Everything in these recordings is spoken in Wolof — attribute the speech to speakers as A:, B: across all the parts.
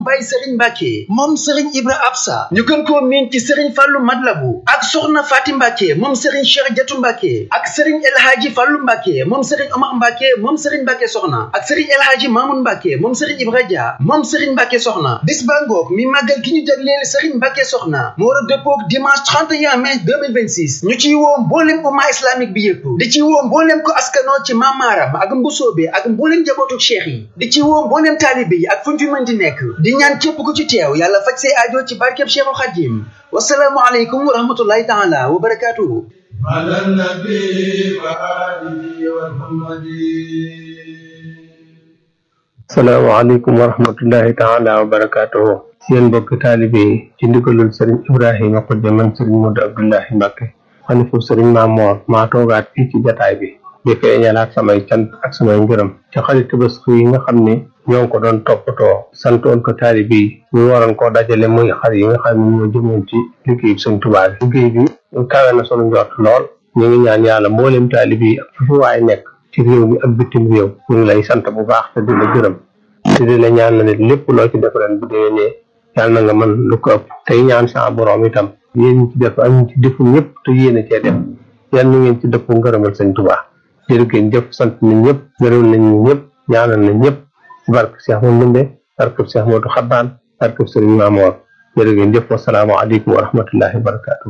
A: Baye Serigne Mbacke moom Serigne Ibra Absa ñu gën koo miin ci Serigne Fallou Madlabu ak soxna Fatim Mbacke moom Serigne Cheikh Jatou Mbacke ak Serigne El Hadji Fallou Mbacke moom Serigne Omar Mbacke moom Serigne Mbacke soxna ak Serigne El Hadji Mamoun Mbacke moom Serigne Ibra Dia moom Serigne Mbacke soxna bis ba ngoog mi màggal gi ñu jagleel Serigne Mbacke soxna moo war a dëppoog dimanche 31 mai 2026 ñu ciy woo mboolem umma islamique bi yëpp di ci woo mboolem ko askanoo ci Mamaram ak Mbusoobe ak mboolem njabootu cheikh yi di ci woo mboolem taalibe yi ak fu ñu mën di nekk di ñaan képp ku ci teew yàlla faj say aajo ci barkeb Cheikhul Khadim wasalaamu aleykum wa rahmatullahi taala wa barakatuhu ala nabi wa alihi wa muhammadin
B: assalaamu aleykum wa rahmatullahi taala wa barakatuhu yéen mbokk taalibe yi ci ndigalul Serigne Ibrahima Khoudia man Serigne Modou Abdoulahi Mbacké xalifu Serigne Mamor maa toogaat fii ci jataay bi di feeñalaat samay cant ak samay ngërëm ci xarit Tabaski yi nga xam ne ñoo ngi ko doon toppatoo santoon ko taalibe yi ñu waroon koo dajale muy xar yi nga xam ne ñoo jëmoon ci liggéey bi Sëñ Tuubaa bi liggéey bi kawe na sunu njort lool ñu ngi ñaan yàlla mboolem taalibe yi ak fu waay nekk ci réew mi ak bitim réew ñu ngi lay sant bu baax te di la gërëm te di la ñaan na ne lépp loo ci def ren bu déwénee yàlla na nga mën lu ko ëpp tey ñaan sa borom itam yéen ñi ci def ak ñi ci defu ñëpp te yéen a cee def yàlla na ngeen ci dëpp ngërëmal Sëñ Tuubaa jërëjëf jëf sant nañ ñëpp gërëm nañ ñëpp ñaanal nañ ñëpp barke Cheikh Moundou barke Cheikh Modou Xabbaan barke Serigne Mamor jërëjëf wassalaamu aleykum wa rahmatullahi wa barakatuh.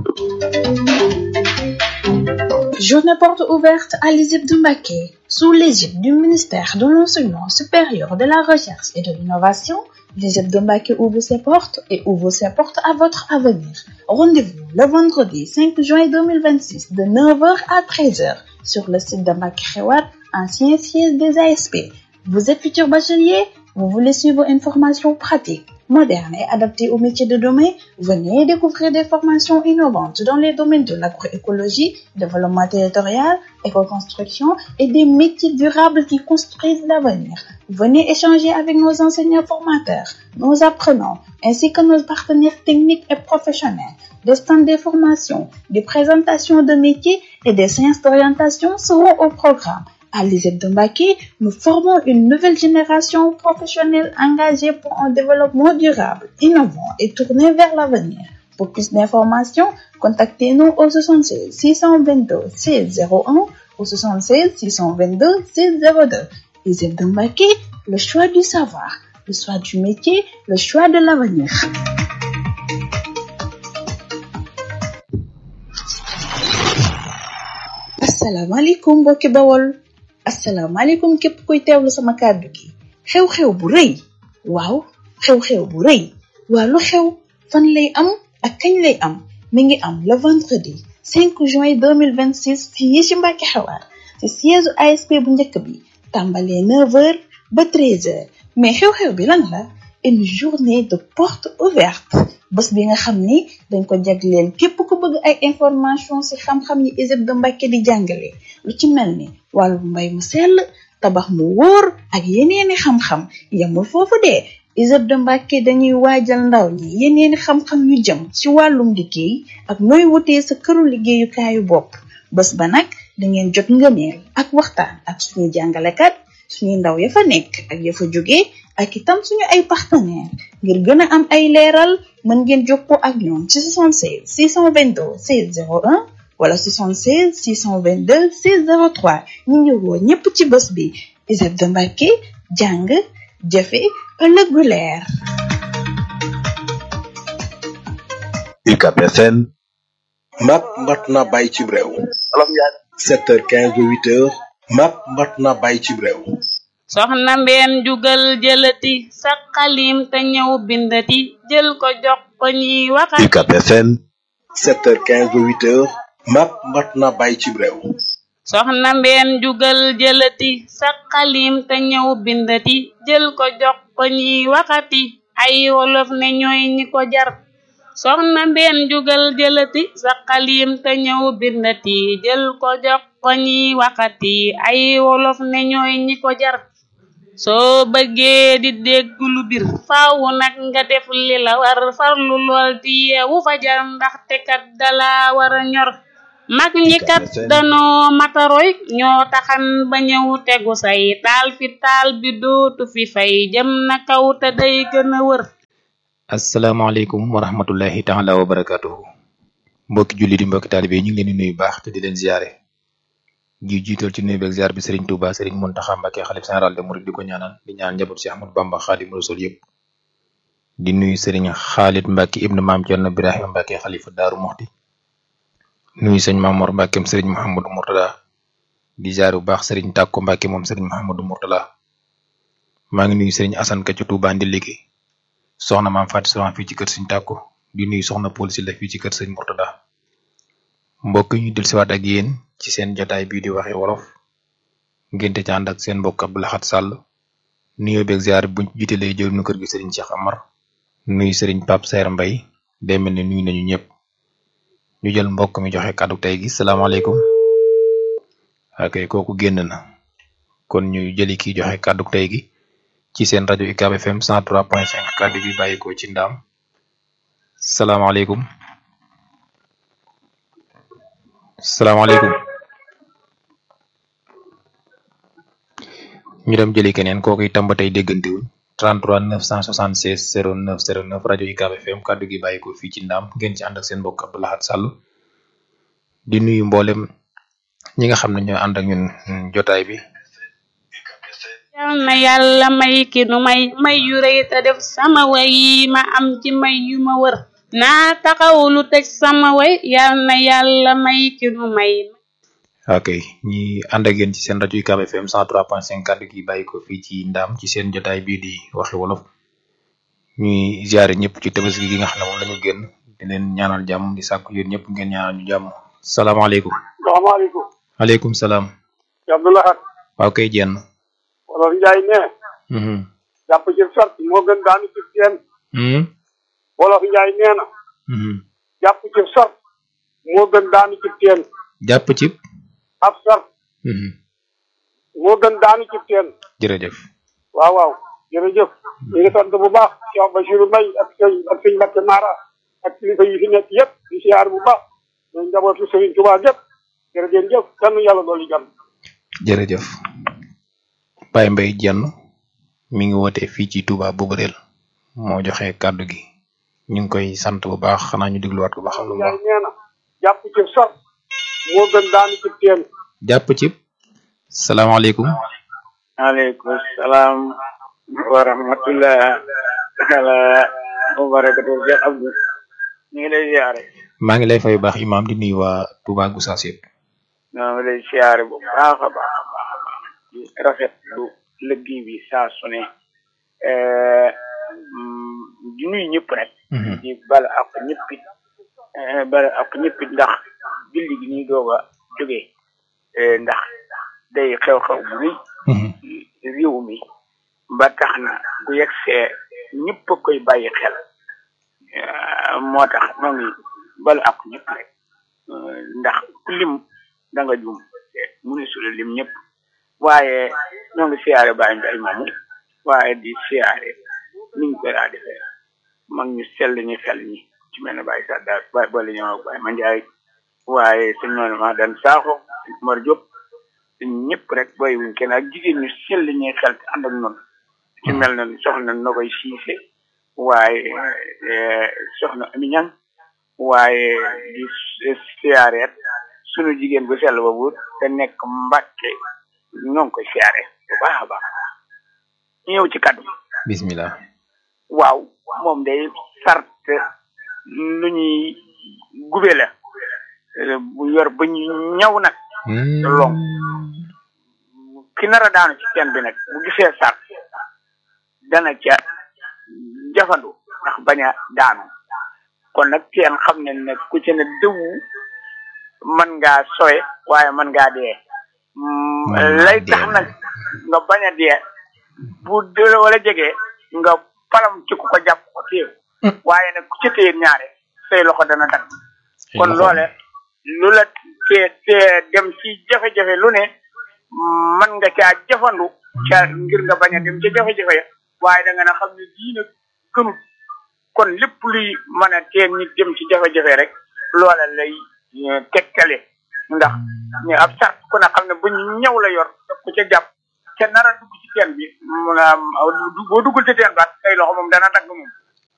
C: Journée porte ouverte à l'ISEP de Mbacké sous l'égide du ministère de l'Enseignement supérieur, de la Recherche et de l'Innovation. L'ISEP de Mbacké ouvre ses portes et ouvre ses portes à votre avenir. Rendez-vous le vendredi 5 juin 2026 de 9h à 13h sur le site de Mbacké Xewar, ancien siège des ASP. Vous êtes futur bachelier? Vous voulez suivre une formation pratique, moderne et adaptée aux métiers de demain? Venez découvrir des formations innovantes dans les domaines de l'agroécologie, développement territorial, éco-construction et des métiers durables qui construisent l'avenir. Venez échanger avec nos enseignants formateurs, nos apprenants, ainsi que nos partenaires techniques et professionnels. Des stands de formation, des présentations de métiers et des séances d'orientation seront au programme. À l'ISEP de Mbacké, nous formons une nouvelle génération professionnelle engagée pour un développement durable, innovant et tourné vers l'avenir. Pour plus d'informations, contactez-nous au 76 622 601 ou 76 622 602. ISEP de Mbacké, le choix du savoir, le choix du métier, le choix de l'avenir. Asalaamaaleykum mbokki Bawol. asalaamaaleykum képp kuy teewlu sama kàddu gi xew-xew bu rëy waaw xew-xew bu rëy waa lu xew fan lay am ak kañ lay am mi ngi am le vendredi 5 juin 2026 fii ci Mbacké Xewar ci siège ASP bu njëkk bi tàmbalee 9h ba 13h mais xew-xew bi lan la une journée de porte ouverte bés bi nga xam ni dañ ko jagleel képp ku bëgg ay information ci xam-xam yi ISEP de Mbacké di jàngale lu ci mel ni wàllu mbay mu sell tabax mu wóor ak yeneeni xam-xam yamul foofu de ISEP de Mbacké dañuy waajal ndaw ñi yeneeni xam-xam yu jëm ci wàllum liggéey ak nooy wutee sa këru liggéeyukaayu bopp bés ba nag dangeen jot ngëneel ak waxtaan ak suñuy jàngalekat suñuy ndaw ya fa nekk ak ya fa jóge ak itam suñu ay partenaire ngir gën a am ay leeral mën ngeen jokkoo ak ñoom ci 76 622 601 wala 76 622 603 ñu ngi woo ñëpp ci bés bi ISEP de Mbacké jàng jëfe ëllëg gu leer.
D: UCAB FM. MAP mat na bàyyi ci réew. 7h15 ba 8h. MAP mat na bàyyi ci réew.
E: soxna mbeen jugal jëlati sa xalim te ñëw bindati jël ko jox ko ñiy waxati.
D: UCAB FM. 7h15 ba 8h. MAP mat na bàyyi ci réew.
E: soxna mbeen jugal jëlati sa xalim te ñëw bindati jël ko jox ko ñiy waxati ay wolof ne ñooy ñi ko jar. soxna mbeen jugal jëlati sa xalim te ñëw bindati jël ko jox ko ñiy waxati ay wolof ne ñooy ñi ko jar. soo bëggee di dégg lu bir faaw nag nga def li la war farlu lool di yeewu fajar ndaxte kat dala war a ñor. mag ñi kat danoo mataroy ñoo taxan ba ñëw tegu say taal fi taal bi dootu fi fay jëm na kaw te day gën a wër.
F: asalaamaaleykum wa rahmatullahi taala wa barakatuhu mbokki julli di mbokki taalibe ñu ngi leen di nuyu baax te di leen ziare ji jiital ci nuyu beeg ziar bi Serigne Touba Serigne Mountakha Mbacké xalif général de Mouride di ko ñaanal di ñaan njaboot Cheikh Ahmadou Bamba Khadim Rasoul yëpp di nuyu Serigne Khalid Mbacké ibnu Maam Cerno Birahima Mbacké xalifa Daaru Muxti nuyu sëñ Mamor Mbacké Serigne Mouhamadou Mourtada di ziar bu baax Serigne Takko Mbacké moom Serigne Mouhamadou Mourtada maa ngi nuyu Serigne Assane Ka ci Touba Ndiliki soxna maam Fatou Soxna fii ci kër Serigne Takko di nuyu soxna Paul Sylla fii ci kër Serigne Mourtada mbokk ñu del siwaat ak yéen ci seen jotaay bii di waxe wolof ngénte ci ànd ak seen mbokk Abdou Lahad Sall nuyoo beeg ziar buñ jiitalee jël nu kër gi Serigne Cheikh Amar nuyu Serigne Pape Saer Mbaye day mel ne nuyu nañu ñëpp ñu jël mbokk mi joxe kàddu tey gi salaamaaleykum ok kooku génn na kon ñu jëli kii joxe kàddu tey gi ci seen rajo UCAB FM 103.5 kàddu gi bàyyi ko ci ndaam salaamaaleykum salaamaaleykum ñu dem jëli keneen kooku itam ba tey déggante wuñ 33 976 09 09 rajo UCAB FM kàddu gi bàyyi ko fii ci ndaam ngeen ci ànd ak seen mbokk Abdou Lahad Sall di nuyu mboolem ñi nga xam ne ñoo ànd ak ñun jotaay bi.
E: yal na yàlla may ki nu may yu rëy te def sama way ma am ci may yu ma wër naa taxaw lu tëj sama way yal na yàlla may ki nu may.
F: ok ñi ànd ak yéen ci seen rajo UCAB FM 103.5 kàddu gi bàyyi ko fii ci ndaam ci seen jotaay bii di waxi wolof ñuy ziare ñëpp ci tabaski gi nga xam ne moom lañu génn di leen ñaanal jàmm di sàkku yéen ñëpp ngeen ñaanal ñu jàmm salaamaaleykum.
G: salaamaaleykum.
F: aleykum salaam.
G: Abdou Lahad.
F: waaw kay jenn.
G: wolof Njaay nee. jàpp ci sart moo gën daanu ci teen. wolof Njaay nee na. jàpp ci sart moo gën daanu ci teen.
F: jàpp ci.
G: ab sart. moo gën daanu ci teen.
F: jërëjëf.
G: waaw waaw jërëjëf. ñu ngi sant bu baax Cheikh Bachirou Mbaye ak sëñ Mbacké Mara ak kilifa yi fi nekk yëpp di siyaar bu baax ñooy njabootu Serigne Touba yëpp jërëjëf kenn yàlla doolu jàmm.
F: jërëjëf. Baye Mbaye jenn mi ngi woote fii ci Touba Boborel moo joxe kàddu gi ñu ngi koy sant bu baax xanaa ñu dégluwaat ko ba xam lu mu wax.
G: nee na jàpp ci sart moo gën daanu ci teen.
F: jàpp ci. salaamaaleykum.
H: maaleykum salaam wa rahmatullah taala wa barakatuh Cheikh Abdou ñu ngi lay ziare.
F: maa ngi lay fay bu baax imam di nuyu waa Touba Gossas yëpp.
H: ñoo ngi lay ziare bu baax a baax a baax di rafetlu liggéey bi saa su ne di nuyu ñëpp rek. di bala ak ñëpp it ndax julli gi ñuy doog a jógee ndax day xew-xew bu rëy réew mi ba tax na bu yegsee ñëpp a koy bàyyi xel moo tax noo ngi bala ak ñëpp rek ndax ku lim da nga juum mu ne sula lim ñëpp waaye noo ngi siyaare Baye Mbaye moomu waaye di siyaare niñ ko daa defee mag ñu sell ñu xel ñi ci mel ne Baye Sadda Baye Bala ñoo Baye Mandiaye waaye sëñ noonu ma dan saaxo sëñ Omar Diop ñëpp rek bàyyi wuñ kenn ak jigéen ñu sell ñuy xel te ànd ak noonu ci mel na soxna na koy siise waaye soxna Ami Ñang waaye di siyaareet sunu jigéen bu sell boobu te nekk Mbàkke ñoo ngi koy siyaare bu baax a baax ñëw ci kaddu
F: bismillah
H: waaw moom day sart lu ñuy gube la bu yor ba ñu ñaw nag te long ki nar a daanu ci teen bi nag bu gisee sart dana ca jafandu ndax bañ a daanu kon nag teen xam ne ne ku ci ne dëwu mën ngaa sowe waaye mën ngaa dee lay tax nag nga bañ a dee bu dee wala jege nga palam ci ku ko jàpp ko téew waaye nag ku ci téye ñaare say loxo dana dagg kon loole lu la te dem ci jafe-jafe lu ne mën nga caa jafandu ca ngir nga bañ a dem ca jafe-jafe ya waaye da nga na xam ne diina gënut kon lépp luy mën a teen nit dem ci jafe-jafe rek loola lay tegtale ndax ñu ab sart ku ne xam ne bu ñu ñëw la yor daf ko ca jàpp ca nar a dugg ci teen bi boo duggul ci teen baat say loxo moom dana dagg moom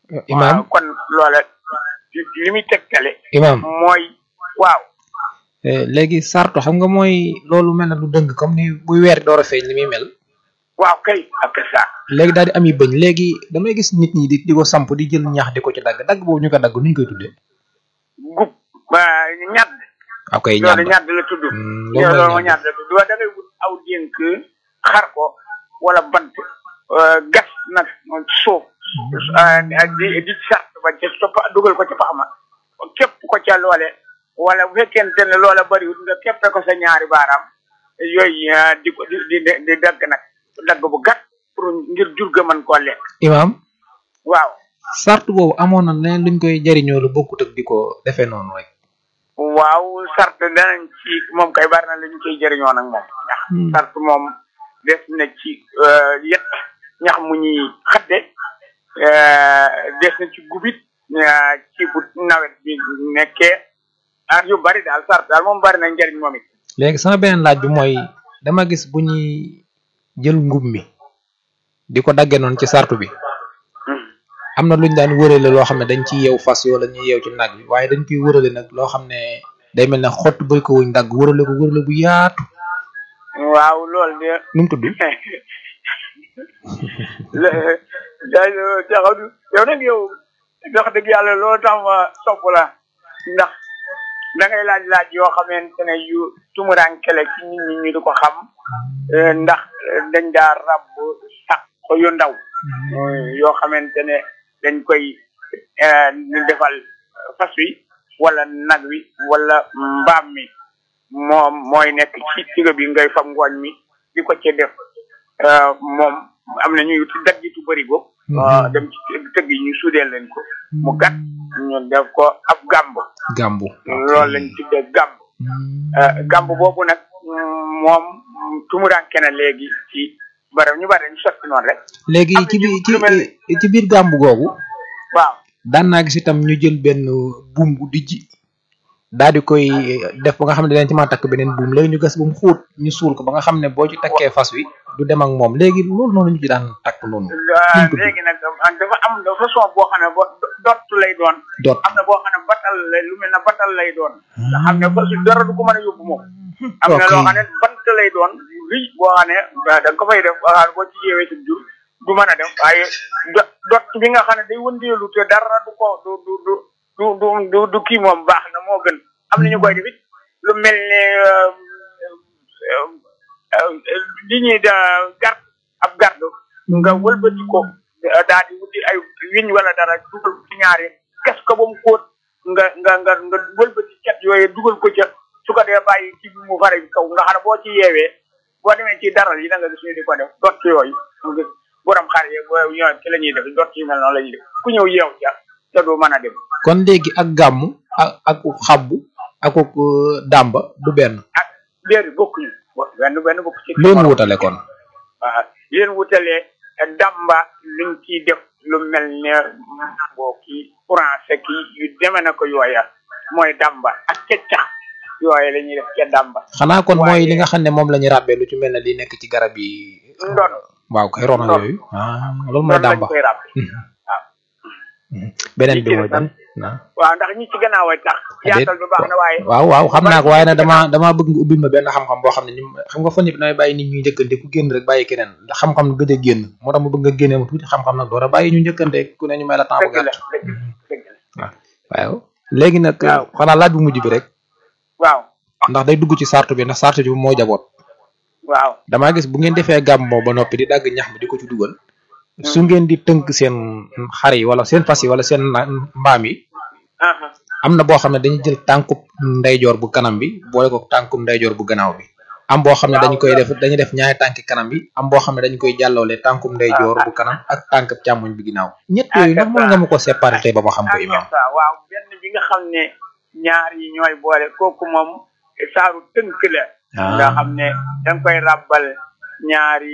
F: imam
H: kon loola li muy tegtale
F: imam
H: mooy waaw
F: léegi sartu xam nga mooy loolu mel na lu dëng comme ni buy weer door a feeñ li muy mel
H: waaw kay ak ça
F: léegi daal di am yi bëñ léegi damay gis nit ñi di ko samp di jël ñax di ko ci dagg boobu ñu ko dagg nuñ koy tuddee
H: gub ñadd
F: ok
H: loolu ñadd la tudd loolu ñadd la tudd da ngay wut aw dénk xar ko wala bant gas nag suuf di sart ba ca stoppa dugal ko ca pax ma képp ko ca loole wala bu fekkente ne loola bariwut nga képpe ko sa ñaari baaraam yooyu di ko di dagg nag dagg bu gàtt pour ngir jur ga mën koo lekk
F: imam
H: waaw
F: sart boobu amoon na leneen luñ koy jariñoo lu bokkut ak di ko defee noonu rek
H: waaw sart danañ ci moom kay bari na lu ñu koy jëriñoo nag moom ndax sart moom des na ci yet ñax mu ñuy xadde des na ci gubit ci bu nawet bi nekkee ak yu bari daal sart daal moom bari na njëriñ moom it
F: léegi sama beneen laaj bi mooy dama gis bu ñuy jël ngub mi di ko dagge noonu ci sartu bi am na luñ daan wërale loo xam ne dañ ci yeew fas yoo la ñuy yeew ci nag bi waaye dañ koy wërale nag loo xam ne day mel ne xott bëy ko wuñ dagg wërale ko wërale bu yaatu
H: waaw loolu de
F: nu mu tudd
H: yow nag yow wax dëgg yàlla loolu tax ma sopp la ndax da ngay laaj yoo xamante ne yu tumurankele ci nit ñi ñu di ko xam ndax dañ daa rab sax ko yu ndaw yoo xamante ne dañ koy defal fas wi wala nag wi wala mbaam mi moom mooy nekk ci tiga bi ngay fam ngooñ mi di ko ci def moom am na ñuy daggitu bëri go dem ci tëgg yi ñu suudeel leen ko mu gàtt ñu def ko ab gàmb loolu lañ tuddee gàmb boobu nag moom tumuranke na léegi ci barab ñu bari dañu sotti noonu rek
F: léegi ci biir gàmb googu
H: waaw
F: daan naa gis itam ñu jël benn buum bu dijji daal di koy def ba nga xam ne dinañ ci mën a takk beneen buum léegi ñu gas bu mu xuut ñu suul ko ba nga xam ne boo ci takkee fas wi du dem ak moom léegi loolu noonu ñu ci daan takk noonu
H: léegi nag dafa am façon boo xam ne dott lay doon am na boo xam ne batal lay lu mel ne batal lay doon nga xam ne fas dara du ko mën a yóbbu moom am na loo xam ne bant lay doon riz boo xam ne da nga ko fay def waxaal boo ci yeewee si jur du mën a dem waaye dott bi nga xam ne day wëndeelu te dara du ko du kii moom baax na moo gën am na ñu koy def it lu mel ne li ñuy ab garde nga wëlbati ko daal di wuti ay wiñ wala dara dugal ci ñaari gas ko ba mu xóot nga wëlbati cat yooyu dugal ko ca su ko dee bàyyi ci bi mu fare bi kaw nga xam ne boo ci yeewee boo demee ci daral yi da nga gis ñu di ko def dott yooyu nga gis borom xar yi ñoo ci la ñuy def dott yi mel noonu la ñuy def ku ñëw yeew ca te doo mën a dem
F: kon léegi ak gàmm ak xabbu ak dàmba du benn
H: ak déedéet bokkuñu benn bokk ci
F: leen wutale kon
H: waaw leen wutalee dàmba luñ ciy def lu mel ne boo kii français ki yu deme na ko yooya mooy dàmba ak keccax yooyu la ñuy def ca dàmba
F: xanaa kon mooy li nga xam ne moom la ñu ràbbee lu ci mel ne li nekk ci garab yi
H: ndon
F: waaw kay rona yooyu loolu mooy dàmba
H: koy ràbbe waaw
F: beneen bi mooy ban
H: waaw ndax ñi ci gannaaw ay tax yaatal bi baax na waaye
F: waaw xam naa ko waaye nag dama bëgg nga ubbil ma benn xam-xam boo xam ne xam nga fan yëpp damay bàyyi nit ñuy njëkkante ku génn rek bàyyi keneen ndax xam-xam gëj a génn moo tax ma bëgg nga génnee ma tuuti xam-xam nag door a bàyyi ñu njëkkante ku ne ñu may la temps bu gàtt waaw léegi nag xanaa laaj bu mujj bi rek
H: waaw
F: ndax day dugg ci sartu bi ndax sartu bi moo jaboot
H: waaw
F: damaa gis bu ngeen defee gàmmoo ba noppi di dagg ñax mi di ko ci dugal su ngeen di tënk seen xar yi wala seen fas yi wala seen mbaam yi am na boo xam ne dañuy jël tànkub ndeyjoor bu kanam bi boole ko tànkub ndeyjoor bu gannaaw bi am boo xam ne dañuy def ñaari tànki kanam bi am boo xam ne dañ koy jàllawle tànkub ndeyjoor bu kanam ak tànkub càmmoñ bi ginnaaw ñett yooyu nag mën nga ma ko séparé tey ba ma xam ko imam
H: waaw benn bi nga xam ne ñaar yi ñooy boole kooku moom saaru tënk la nga xam ne danga koy ràbbal ñaari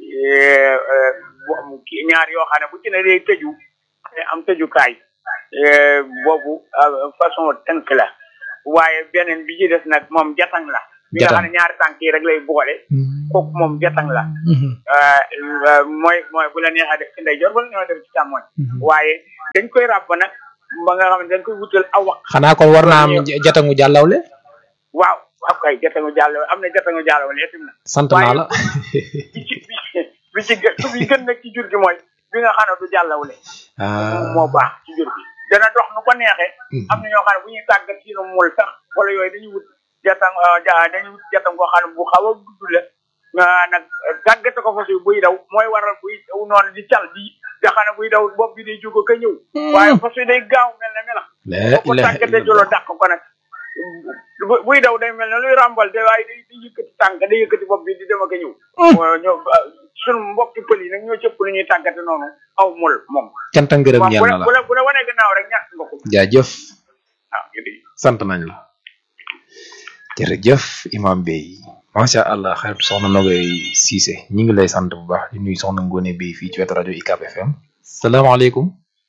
H: yoo xam ne bu ci ne day tëju am tëjukaay boobu façon tënk la waaye beneen bi ci des nag moom jatang la bi nga xam ne ñaari tànk yi rek lay boole kooku moom jatang la mooy bu la neexee def ci ndeyjoor wala ñoo def ci càmmoñ waaye dañ koy ràbb nag ba nga xam ne dañ koy wutal aw wax
F: xanaa kon war naa am jatangu jàllawle
H: waaw waaw kay jatangu jàllawle am na jatangu jàllawle itam na
F: sant naa la
H: bi ci gën nag ci jur gi mooy bi nga xam ne du jàllawle moo baax ci jur gi dana dox nu ko neexee am na ñoo xam ne bu ñuy tàggat ci nu mul sax wala yooyu dañuy wut jatang koo xam ne bu xaw a gudd la nag tàggate ko fas yi buy daw mooy waral buy daw noonu di cal di nga xam ne buy daw bopp bi day jóg ka ñëw waaye fas yi day gaaw mel ne melax boo ko tàggate jolo dàq ko nag buy daw day mel ne luy ràmbal de waaye day yëkkati tànk day yëkkati bopp bi di dem ak a ñëw ñoo sunu mbokki pël yi nag ñoo cëpp lu ñuy tàggate noonu aw mul moom
F: cant ak ngërëm ñeel na la
H: bu la wanee gannaaw rek ñàkk nga ko
F: jaajëf
H: waaw
F: sant nañ la jërëjëf imam Bey macha allah xaritu soxna Nogoy Cissé ñi ngi lay sant bu baax di nuyu soxna Ngone Bey fii ci wetu rajo UCAB FM salaamaaleykum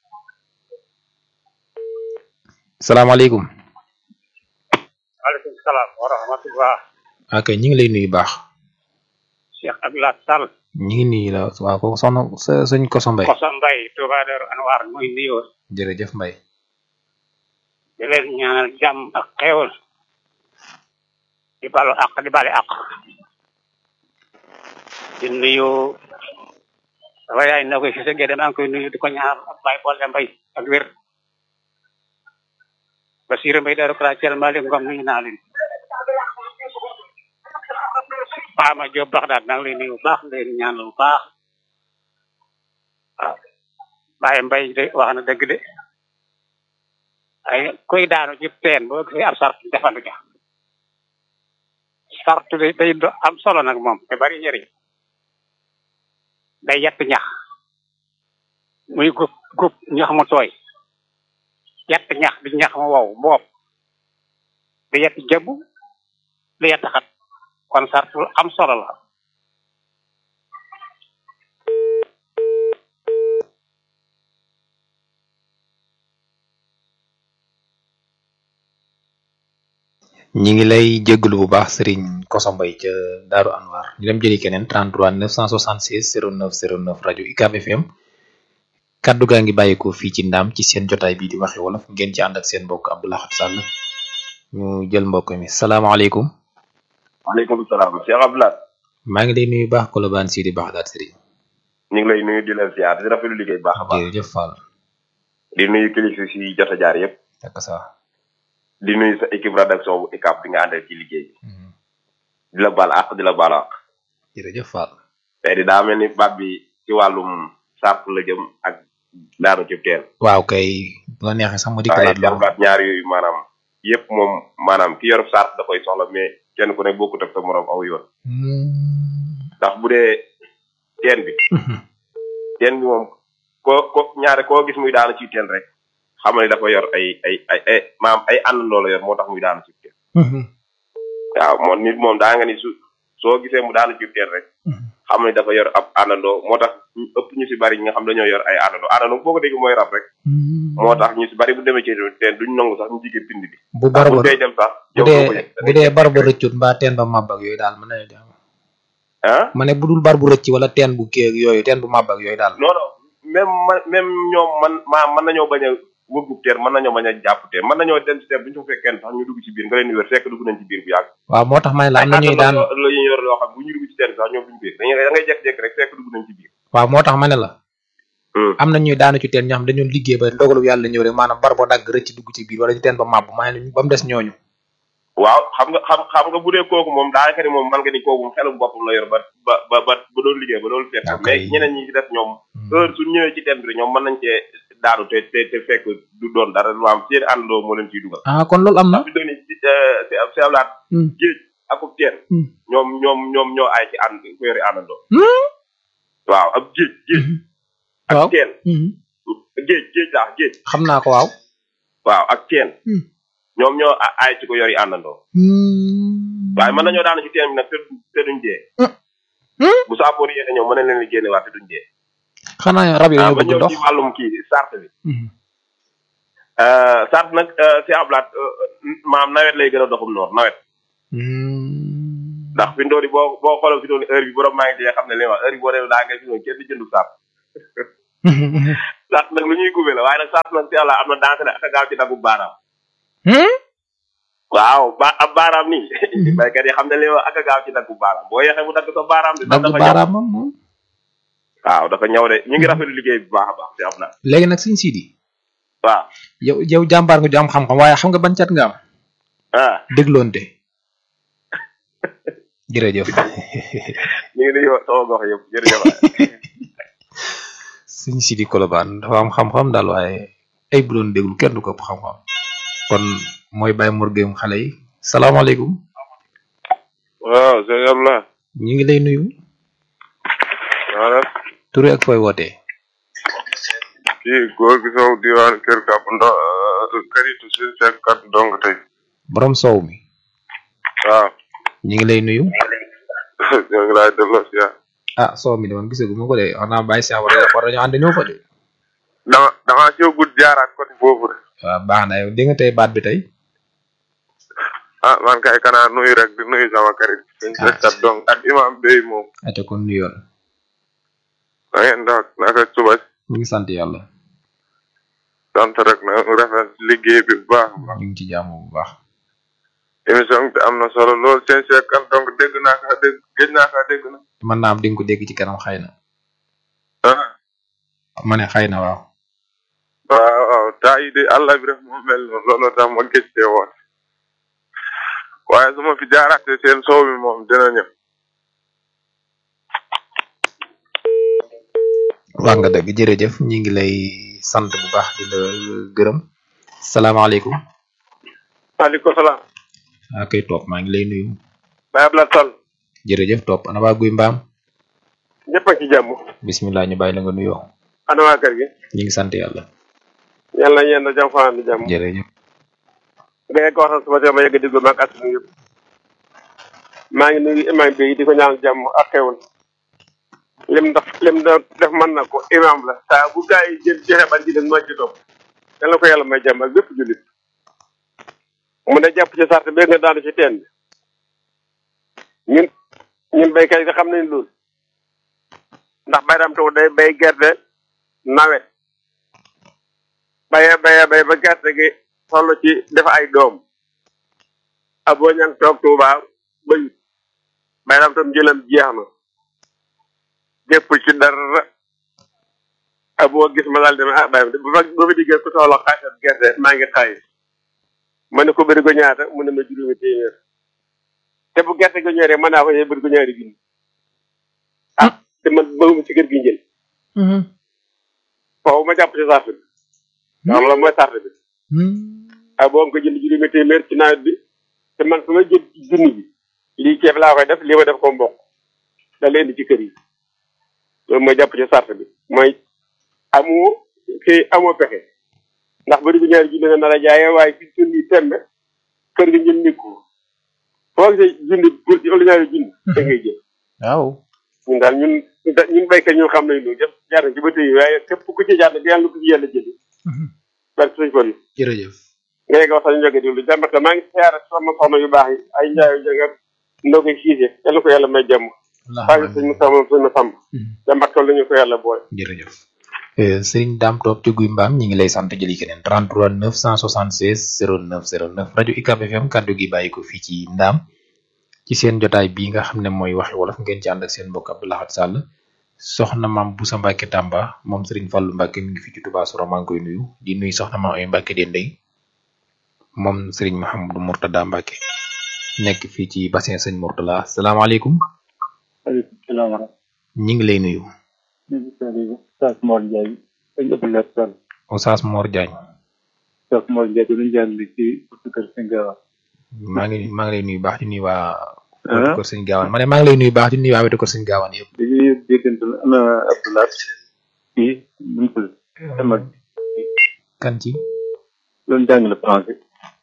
F: salaamaaleykum
G: waaleykum salaam wa rahmatullah
F: ok ñi ngi lay nuyu baax
G: Cheikh Abdoulaye Sall
F: ñi ngi nuyu la waaw kooku soxna sëñ Koso Mbay
G: Touba Darou Anwar muy nuyoo
F: jërëjëf Mbay
G: di leen ñaanal jàmm ak xéewal di balu àq di bale àq di nuyu sama yaay na koy fi sa gédé maa ngi koy nuyu di ko ñaanal ak Baye Bolle Mbay ak wér Basirou Mbay Darou Krathiel Malick Ngom nuyu naa leen Pama Diop Baxdaat maa ngi lay nuyu bu baax leen ñaanal bu baax waaw Baye Mbay de wax na dëgg de ay koy daanu ci teen boo gisee ab sart defandu ja sartu day am solo nag moom te bari njëriñ day yett ñax muy gub ñax mu tooy yett ñax di ñax mu wow boob di yett jëbb di yett xat kon sartu am solo la
F: ñi ngi lay jégalu bu baax Serigne Koso Mbay ca Daaru Anwar ñu dem jëli keneen 33 976 09 09 rajo UCAB FM kaddu gaa ngi bàyyikoo fii ci Ndaam ci seen jotaay bii di waxe wolof ngeen ci ànd ak seen mbokk Abdou Lahad Sall ñu jël mbokk mi salaamaaleykum.
I: waaleykum salaam Cheikh Abdou Lahad.
F: maa ngi lay nuyu baax Kolobaan Sidi Baxdaat Serigne.
I: ñu ngi lay nuyu di leen ziar di rafetlu liggéey baax a baax.
F: jërëjëf Fall.
I: di nuyu kilifa si jot a jaar yëpp.
F: ak sa.
I: di nuyu sa équipe rédaction bu UCAB bi nga àndal ci liggéey bi. di la baal àq di la baal àq.
F: jërëjëf Fall.
I: tey di daa mel ni baat bi ci wàllum sart la jëm ak daanu ci teen.
F: waaw kay bu la neexee sax ma dikkalaat loolu.
I: waaye ñaar yooyu maanaam yëpp moom maanaam ki yor sart da koy soxla mais kenn ku ne bokkut ak sa morom aw yoon. ndax bu dee teen bi. teen bi moom ko ñaare koo gis muy daanu ci teen rek. xam ne dafa yor ay maam ay àndandoo la yor moo tax muy daanu ci teen. waaw moom nit moom daa nga ni soo gisee mu daanu ci teen rek. xam ne dafa yor ab àndandoo moo tax ëpp ñu si bari ñi nga xam dañoo yor ay àndandoo boo ko dégg mooy rab rek. moo tax ñu si bari bu demee ci teen duñ nangu sax ñu jigee pind bi.
F: bu bar ba
I: dem sax.
F: bu dee bar ba rëccut mbaa teen ba màbb ak yooyu daal mën nañu dem. ma ne bu dul bar bu rëcc wala teen bu kii ak yooyu teen bu màbb ak yooyu daal.
I: non non même ñoom mën nañoo bañ a wëggub teen mën nañoo bañ a jàpp teen mën nañoo dem si teen bu ñu fa fekkee sax ñu dugg ci biir nga leen di wër fekk dugg nañ ci biir bu yàgg.
F: waaw moo tax ma ne la am na ñuy daan
I: la ñuy yor loo xam bu ñu dugg ci teen sax ñoom duñu biir da ngay jékki-jékki rek fekk dugg nañ ci biir.
F: waaw moo tax ma ne la. am na ñuy daanu ci teen ñoo xam dañoo liggéey ba ndogalu yàlla ñëw rek maanaam bar ba dagg rëcc dugg ci biir wala ci teen ba màbb maa ngi ba mu des ñooñu.
I: waaw xam nga bu dee kooku moom daanaka ni moom man nga ni kooku xelum boppam la yor ba doon liggéey ba doon fekk mais ñeneen ñi ci def ñoom heure suñ ñëwee ci teen bi ñoom mën nañ cee daanu te fekk du doon dara maam seen àndandoo moo leen ciy dugal.
F: kon loolu am na.
I: bi doon si ablaat géej akub teen ñoom ñoo aay ci ànd ko yore àndandoo. waaw ab géej ak teen géej
F: xam naa ko waaw.
I: waaw ak teen ñoom ñoo aay ci ko yor yi àndandoo. waaye mën nañoo daanu ci teen bi nag te duñ dee. bu saapoor yéexe ñëw mën na leen di génne waat te duñ dee.
F: xanaa rab yi ñoo bëgg ndox
I: ci wàllum kii sart bi. sart nag si ablaat maam nawet lay gën a doxum noor nawet. ndax fi ndooni boo xoolal fi ndooni heure bi borom maa ngi dee xam ne li ma heure bi boo demee daa ngay fi noonu kenn di jëndu saat saat nag lu ñuy gube la waaye nag saat nag si yàlla am na danse ne ak a gaaw ci daggu baaraam waaw ab baaraam nii baykat yi xam ne li ma ak a gaaw ci daggu baaraam boo yeexee mu dagg sa baaraam de
F: dagg baaraam moom
I: waaw dafa ñëw de ñu ngi rafetlu liggéey bu baax a baax si am na
F: léegi nag sëñ Sidi
I: waaw
F: yow jàmbaar nga ju am xam-xam waaye xam nga ban cat nga am dégloonte jërëjëf
I: ñu ngi nuyu sama gox yëpp jërëjëf
F: sëñ Sidi Kolobane dafa am xam-xam daal waaye ay bu doon déglu kenn du ko ëpp xam-xam kon mooy Baye Mor Gueye xale yi salaamaaleykum
J: waaw sëñ Abla
F: ñu ngi lay nuyu tur ak fooy wootee
J: kii góor gi sow diwaan kër kàpp karitu si seen kat dong tey
F: borom sow mi
J: waaw
F: ñu ngi lay nuyu
J: ñoo ngi laay delloo si
F: sow mi de man gisagu ma ko de wax naa bàyyi si war nañu ànd ñëw fa de
J: dama ci gudd jaaraat côté foofu de
F: waaw baax na yow dégg nga tey baat bi tey
J: man kay kanaa nuyu rek di nuyu sama karit seen kat dong ak imam Bey moom
F: ate kon nuyoon
J: na ngeen daal naka suba
F: ñu ngi sant yàlla
J: sant rek na rafet liggéey bi bu baax
F: ñu ngi ci jàmm bu baax
J: émission bi am na solo lool seen kan donc dégg naa kaa dégg géej naa kaa dégg na
F: mën naa am di nga ko dégg ci kanam xëy na ma ne xëy na waaw
J: waaw taa yi de àlla bi rek moo mel noonu looloo tax ma géej see woon waaye su ma fi jaaraatee seen soow mi moom dina ñëw
F: wax nga dëgg jërëjëf ñi ngi lay sant bu baax di la gërëm salaamaaleykum
G: maaleykum salaam
F: kay topp maa ngi lay nuyu
G: Baye Abdoulaye Sall
F: jërëjëf topp ana waa guy mbaam
G: ñëpp a ci jàmm
F: bismillah ñu bàyyi la nga nuyoo
G: ana waa kër gi
F: ñi ngi sant yàlla
G: yàlla na yéen a jàmm fanaan di jàmm
F: jërëjëf
G: nga yegg waxtaan suba teel ma yegg diglu ma ak askan yëpp maa ngi nuyu imam bi di ko ñaan jàmm ak xewul lim def mën na ko imam la saa bu gaa yi jël joxe ban ji den moo ci topp yal na ko yàlla may jàmm ak bépp jullit mu ne jàpp ci sart bi nga daanu ci teen bi ñun béykat yi xam nañ loolu ndax bayram taw day bay gerte nawet bayee ba gerte gi toll ci def ay doom aboo ñang toog Tuubaa bayut bayram tam jëlam jeex na gépp ci dara aboo gis ma daal demee bayam ba fi diggee ku soxla xaasat gerte maa ngi xaay ma ne ko bëri ko ñaata mu ne ma juróomi téeméer te bu gerte gi ñoree mën naa ko yee bëri ko ñaari junni te man bëgguma ci kër gi njël foofu ma jàpp ci sart bi waaw la mooy sart bi aboo nga ko jënd juróomi téeméer ci nawet bi te man su ma jël junni bi lii ceeb laa koy def lii ma def ko mboq da leen di ci kër yi loolu mooy jàpp ci sart bi mooy amoo pexe ndax bëri bu ñaari junni nga nar a jaayee waaye fi junni tembe kër gi njël nikku foo gisee junni wala ñaari junni da ngay jël
F: waaw
G: ñun daal ñun béykat ñu xam nañ loolu jëf jaar na ci ba tey waaye képp ku ci jaar nag yàlla na ko ci yàlla jëli barke suñ kon
F: jërëjëf
G: nga yegg wax sax ñu jóge déglu jàmbat la maa ngi siyaare sama soxna yu baax yi ay njaayo jëngat ndoge siise yàlla ko yàlla may jàmm xaalis suñ ma sàmm suñ ma sàmm jàmbat ko la ñu ko yàlla boole
F: jërëjëf Serigne Dame Top ci Guy Mbaam ñi ngi lay sant jëli keneen 33 976 09 09 rajo UCAB FM kaddu gi bàyyi ko fii ci Ndaam ci seen jotaay bii nga xam ne mooy waxi wolof ngeen ci ànd ak seen mbokk Abdou Lahad Sall soxna maam Boussa Mbacke Tamba moom Serigne Fallou Mbacke mi ngi fi ci Touba Soura maa ngi koy nuyu di nuyu soxna maam ay Mbacke Dendey moom Serigne Mahamadou Mourtada Mbacke nekk fii ci bassin Sëñ Mourtala salaamaaleykum.
K: waaleykum salaam.
F: ñi ngi lay nuyu.
K: Oustaz Mor Ndiaye.
F: Oustaz Mor Diagne.
K: Oustaz Mor Ndiaye di jàng ci kër Sëñ Gaawaan.
F: maa ngi lay nuyu baax di nuyu waa. wetu kër Sëñ Gaawaan ma ne maa ngi lay nuyu baax di nuyu waa wetu kër Sëñ Gaawaan yëpp.
K: dañuy déggante ana Abdoulaye. kii buñ ko
F: kan ci.
K: loolu jàngale français.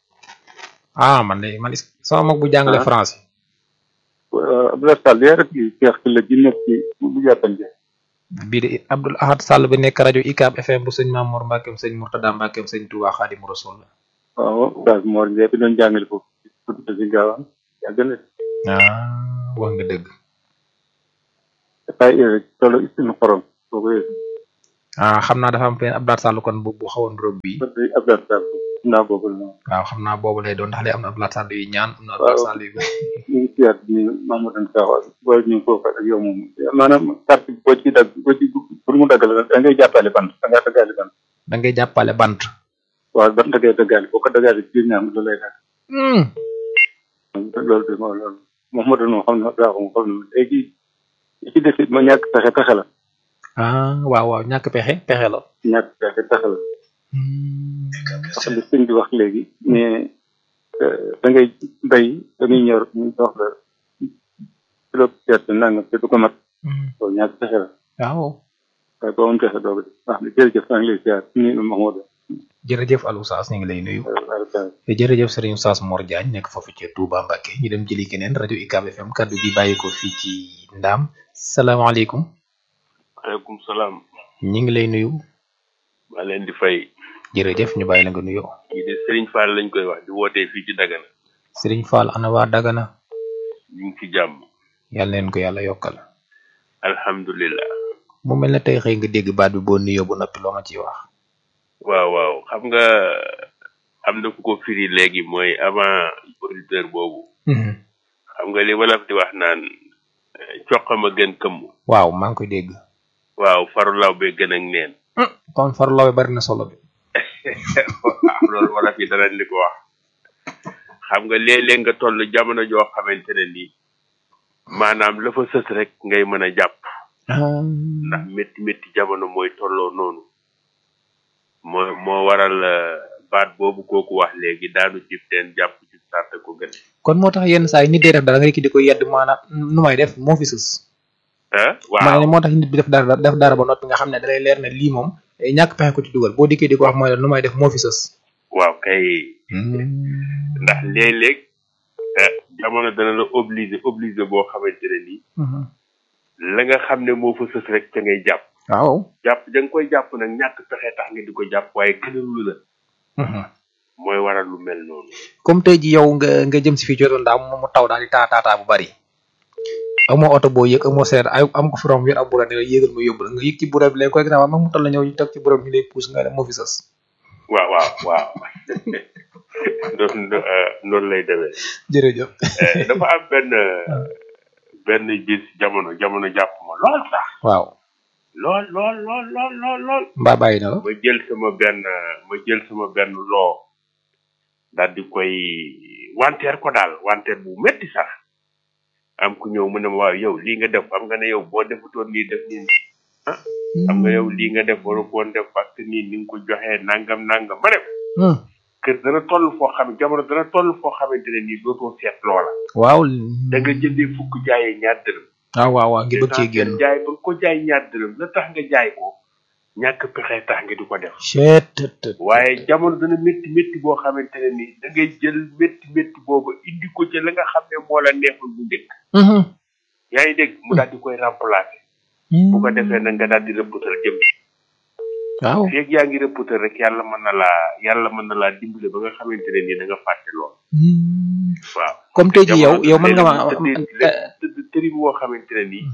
F: man sama mag bu jàngale français.
K: Abdoulaye Sall yaa rek Cheikh la ji nekk ci bu jàppante.
F: bii de Abdoul Ahad Sall bi nekk rajo UCAB FM bu sëñ Mamour Mbackeem sëñ Mourtada Mbackeem sëñ Touba Xaadimu Rasuul la.
K: waaw Oustaz Mor Ndiaye bi doon jàngale foofu ci Sëñ Gaawaan yàgg na.
F: wax nga dëgg.
K: dafay rek tollu istinu xorom boo ko yëg.
F: xam naa dafa am benn Abdoulaye Sall kon bu xawoon rob bi.
K: Abdoulaye Sall naa boobu la.
F: waaw xam naa boobu lay doon ndax lay am na Abdoulaye Sall yu ñaan am na Abdoulaye Sall yu.
K: ñu ngi siyaat ni Mamadou Sakho booy ñu foofu ak yow moom maanaam carte boo ci dagg boo ci pour mu dagg la da ngay jàppale bant da ngay daggaale bant.
F: da ngay jàppale bant.
K: waaw bant ngay daggaale boo ko daggaale ci ñaam da lay dagg. loolu de moom loolu Mamadou moom xam na Sakho moom xam na léegi li ci des it ma ñàkk pexe la.
F: waaw ñàkk pexe la.
K: ñàkk pexe la. wax li sëñ bi wax léegi mais da ngay bay dañuy ñor ñu dox la kilo gerte nangam te du ko mat. loolu ñàkk pexe la.
F: waaw.
K: waaye boo amoon pexe doo ko def wax dëgg jërëjëf maa ngi lay ziar nuyu Mamadou.
F: jërëjëf Aliou Sass ñu ngi lay nuyu. jërëjëf Serigne Sass Mor Diagne nekk foofu ci Touba Mbacké ñu dem jëli keneen rajo UCAB FM kaddu gi bàyyi ko fii ci Ndaam salaamaaleykum.
L: maaleykum salaam.
F: ñu ngi lay nuyu.
L: maa leen di fay.
F: jërëjëf ñu bàyyi la nga nuyoo.
L: kii de Serigne Fall lañ koy wax di wootee fii ci Dagana.
F: Serigne Fall ana waa Dagana.
L: ñu ngi ci jàmm.
F: yàlla leen ko yàlla yokkal.
L: alhamdulilah.
F: mu mel ne tey xëy nga dégg baat bi boo nuyoo bu noppi loo ma ciy wax.
L: waaw xam nga am na ku ko firi léegi mooy avant auditeur boobu. xam nga li wolof di wax naan coqam a gën këmm.
F: waaw maa ngi koy dégg.
L: waaw faru law be gën ak neen.
F: kon faru law be bari na solo bi.
L: waaw loolu wolof yi danañ di ko wax. xam nga léeg-léeg nga toll jamono joo xamante ne nii maanaam la fa sës rek ngay mën a jàpp. ndax métti jamono mooy tolloo noonu. moo waral baat boobu kooku wax léegi daanu ci teen jàpp ci sàrt ko gën.
F: kon moo tax yenn saa yi nit day def dara nga ki di ko yedd maanaam nu may def moo fi sus.
L: waaw
F: maa ne moo tax nit bi def dara ba noppi nga xam ne dalay leer ne lii moom ñàkk pexe ko ci dugal boo dikkee di ko wax mooy la nu may def moo fi sus.
L: waaw kay. ndax léeg-léeg jamono dana la obligé boo xamante ne nii. la nga xam ne moo fa sës rek ca ngay jàpp.
F: waaw
L: jàpp da nga koy jàpp nag ñàkk pexe tax nga di ko jàpp waaye gënalu la. mooy waral lu mel noonu.
F: comme tey ji yow nga jëm si fii ci yoon daal mu taw daal di taataa bu bari. amoo oto boo yëg amoo seet am ko fi romb yor ab bura ne la yéegal ma yóbbu la nga yëg ci bura bi léegi koy gën a mu tal la ñëw ñu teg ci bura bi ñu lay puus nga ne moo fi sës.
L: waaw. noonu lay demee.
F: jërëjëf.
L: dafa am benn gis jamono jàpp ma lool sax.
F: waaw.
L: lool.
F: mbaa bàyyi na la.
L: ma jël sama benn loo daal di koy wanteer ko daal wanteer bu metti sax am ku ñëw mu ne ma waaw yow lii nga def xam nga ne yow boo defutoon lii def nii xam nga yow lii nga def waru koon def parce que nii ni nga ko joxee nangam ma def kër dana toll foo xam jamono dana toll foo xamante ne nii dootoo seet loola.
F: waaw.
L: da nga jëndee fukk jaayee ñaar dërëm.
F: waaw ngir bëgg cee génn.
L: jaay ba nga ko jaay ñaar dërëm la tax nga jaay ko ñàkk pexe tax nga di ko def. waaye jamono dana métti boo xamante ne nii da ngay jël métti boobu indi ko ci la nga xam ne moo la neexul bu njëkk. yaa ngi dégg mu daal di koy remplacer. bu ko defee nag nga daal di rëpputal jëm.
F: waaw
L: feeg yaa ngi rëpputal rek yàlla mën na laa dimbale ba nga xamante ne nii da nga fàtte lool. waaw
F: comme tey jii yow mën nga ma
L: tëri boo xamante ne nii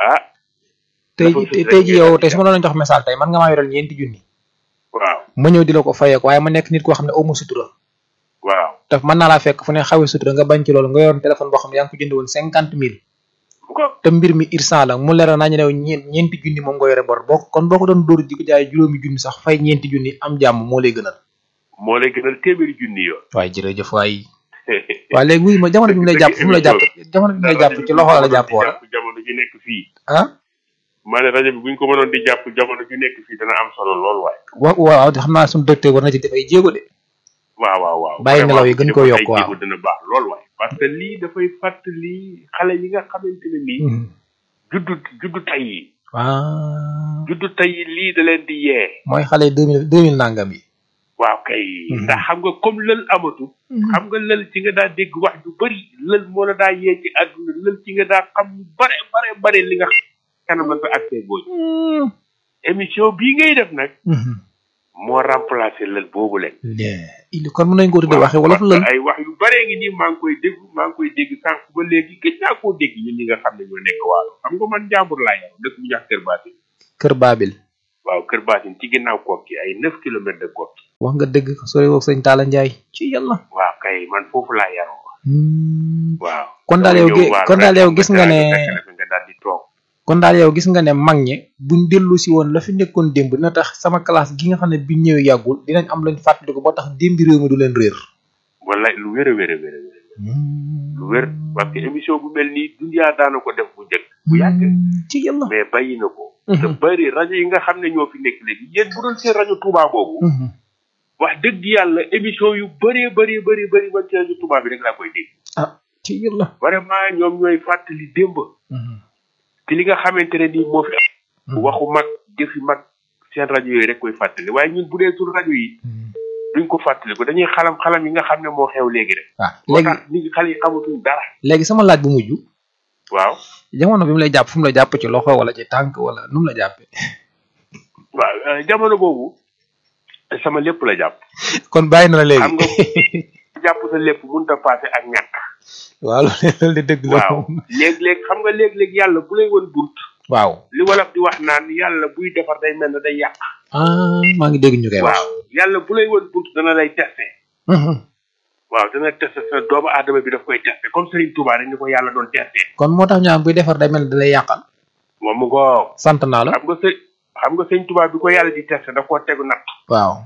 F: tey jii yow tey su ma doon jox message tey man nga maa yoral 4 junni.
L: waaw
F: ma ñëw di la ko fayee ko waaye ma nekk nit koo xam ne aw ma sutura.
L: waaw
F: te mën naa laa fekk fu ne xawee sutura nga bañ ci loolu nga yoroon téléphone boo xam ne yaa ngi ko jënd woon 50 000. te mbir mi irsan la mu leeral naa ñu ne 4 junni moom nga yore bor boo ko doon dóor di ko jaay 5 junni sax fay 4 junni am jàmm moo lay gënal.
L: moo lay gënal téeméeri junni yoon.
F: waaye jërëjëf waay. waaw léegi wuy ma jamono bi mu lay jàpp fu mu lay jàpp ci loxo la jàpp wala.
L: jamono ji nekk fii.
F: maa
L: ne rajo bi buñ ko mënoon di jàpp jamono ju nekk fii dana am solo lool waaye.
F: waaw xam naa suñu docteur war na ci def ay jéego de.
L: waaw.
F: bàyyi nelaw yi gën ko yokk waaw
L: dana baax lool waaye. parce que lii dafay fàttali xale yi nga xamante ne nii. juddu tay yi. juddu tay yi lii da leen di yee.
F: mooy xale 2000 nangam yi.
L: waaw kay. ndax xam nga comme lël amatu. xam nga lël ci nga daa dégg wax ju bëri lël moo la daa yee ci àdduna lël ci nga daa xam lu bare li nga kanam la fa accès booy. émission bii ngay def nag. moo remplacé lël boobu leen.
F: kon mën nañu ko tuddee waxee wolof lël.
L: ay wax yu bare ngi nii maa ngi koy dégg sànq ba léegi gëj naa koo dégg ñun ñi nga xam ne ñoo nekk waalo xam nga man jàmbur laa yor dëkk bu ñax Kër Basin.
F: Kër Babil.
L: waaw Kër Basin ci ginnaaw Kokki ay 9 kilomètres de Kokki.
F: wax nga dëgg sori woog sëñ Talla Ndiaye ci yàlla.
L: waaw kay man foofu laa yaroo. waaw
F: kon daal yow gis nga ne
L: nga daal di toog.
F: kon daal yow gis nga ne mag ñi buñ dellu si woon la fi nekkoon démb dina tax sama classe gi nga xam ne biñ ñëwee yàggul dinañ am lañ fàttaliku ba tax démb réew mi du leen réer.
L: wala lu wér a wér a wér a wér. lu wér parce que émission bu mel nii Dunya daana ko def bu njëkk. bu yàgg
F: ci yàlla
L: mais bàyyi na ko. te bëri rajo yi nga xam ne ñoo fi nekk léegi yéen bu doon seen rajo Touba boobu. wax dëgg yàlla émission yu bëree bëri man ci rajo Touba bi rek laa koy dégg.
F: ci yàlla
L: vraiment ñoom ñooy fàttali démb. ci li nga xamante ne nii moo fi am. waxu mag jëfi mag seen rajo yooyu rek koy fàttali waaye ñun bu dee suñu rajo yi. duñ ko fàttali ko dañuy xalam yi nga xam ne moo xew léegi rek.
F: léegi
L: moo tax nit ñi xale yi xamatuñ dara.
F: léegi sama laaj bu mujj.
L: waaw.
F: jamono bi mu lay jàpp fu mu la jàpp ci loxo wala ci tànk wala nu mu la jàppee.
L: waaw jamono boobu sama lépp la jàpp.
F: kon bàyyi na la léegi.
L: xam nga jàpp sa lépp mënut a passé ak ñàkk.
F: waaw loolu de dëgg la.
L: waaw léeg-léeg xam nga léeg-léeg yàlla bu lay woon bunt.
F: waaw
L: li wolof di wax naan yàlla buy defar day mel ne day yàq.
F: maa ngi dégg ñu koy wax.
L: waaw yàlla bu lay woon bunt dana lay testé. waaw dana testé sa doomu aadama bi daf koy testé comme Serigne Touba rek ni ko yàlla doon testé.
F: kon moo tax ñu am buy defar day mel ne da lay yàqal.
L: moom mu ko.
F: sant naa la.
L: xam nga Serigne Touba bi ko yàlla di testé da koo tegu natt.
F: waaw.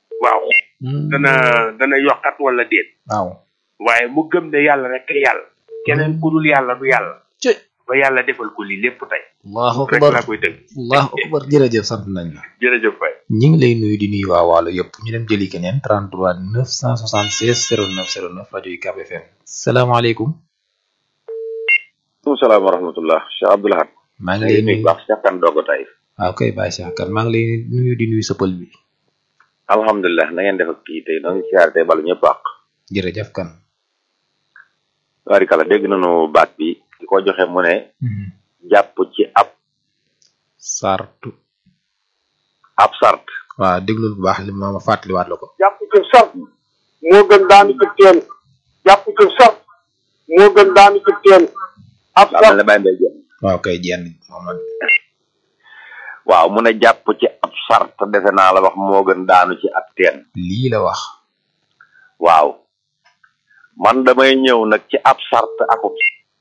L: dana yokkat wala déet.
F: waaw.
L: waaye mu gëm ne yàlla rek yàlla. keneen ku dul yàlla du yàlla. ba yàlla defal ko lii lépp tey.
F: allahu
L: rek
F: akbar
L: laa koy tënk.
F: allahu akbar jërëjëf sant nañ la.
L: jërëjëf Faye.
F: ñi ngi lay nuyu di nuyu waa Waalo yëpp ñu dem jëli keneen 33 976 09 09 rajo UCAB FM. salaamaaleykum.
M: maaleykum salaam wa rahmatullah Cheikh Abdoul Ahad.
F: maa ngi lay nuyu
M: baax Cheikh Kane Dogo Taïf.
F: waaw kay Baye Cheikh Kane maa ngi lay nuyu di nuyu sa pël bi.
M: alhamdulilah na ngeen def ak kii tey noo ngi siyaare tey balu ñëpp àq.
F: jërëjëf Kane.
M: warikala dégg nañu baat bi di ko joxe mu ne. jàpp ci ab
F: sartu.
M: ab sart.
F: waaw déglul bu baax li ma fàttaliwaat la ko.
G: jàpp ci sart moo gën daanu ci teen. jàpp ci sart moo gën daanu ci teen. ab sart
M: la bàyyi mbay jenn.
F: waaw kay jenn moom la.
M: waaw mu ne jàpp ci ab sart defe naa la wax moo gën daanu ci ab teen.
F: lii la wax.
M: waaw man damay ñëw nag ci ab sart akub.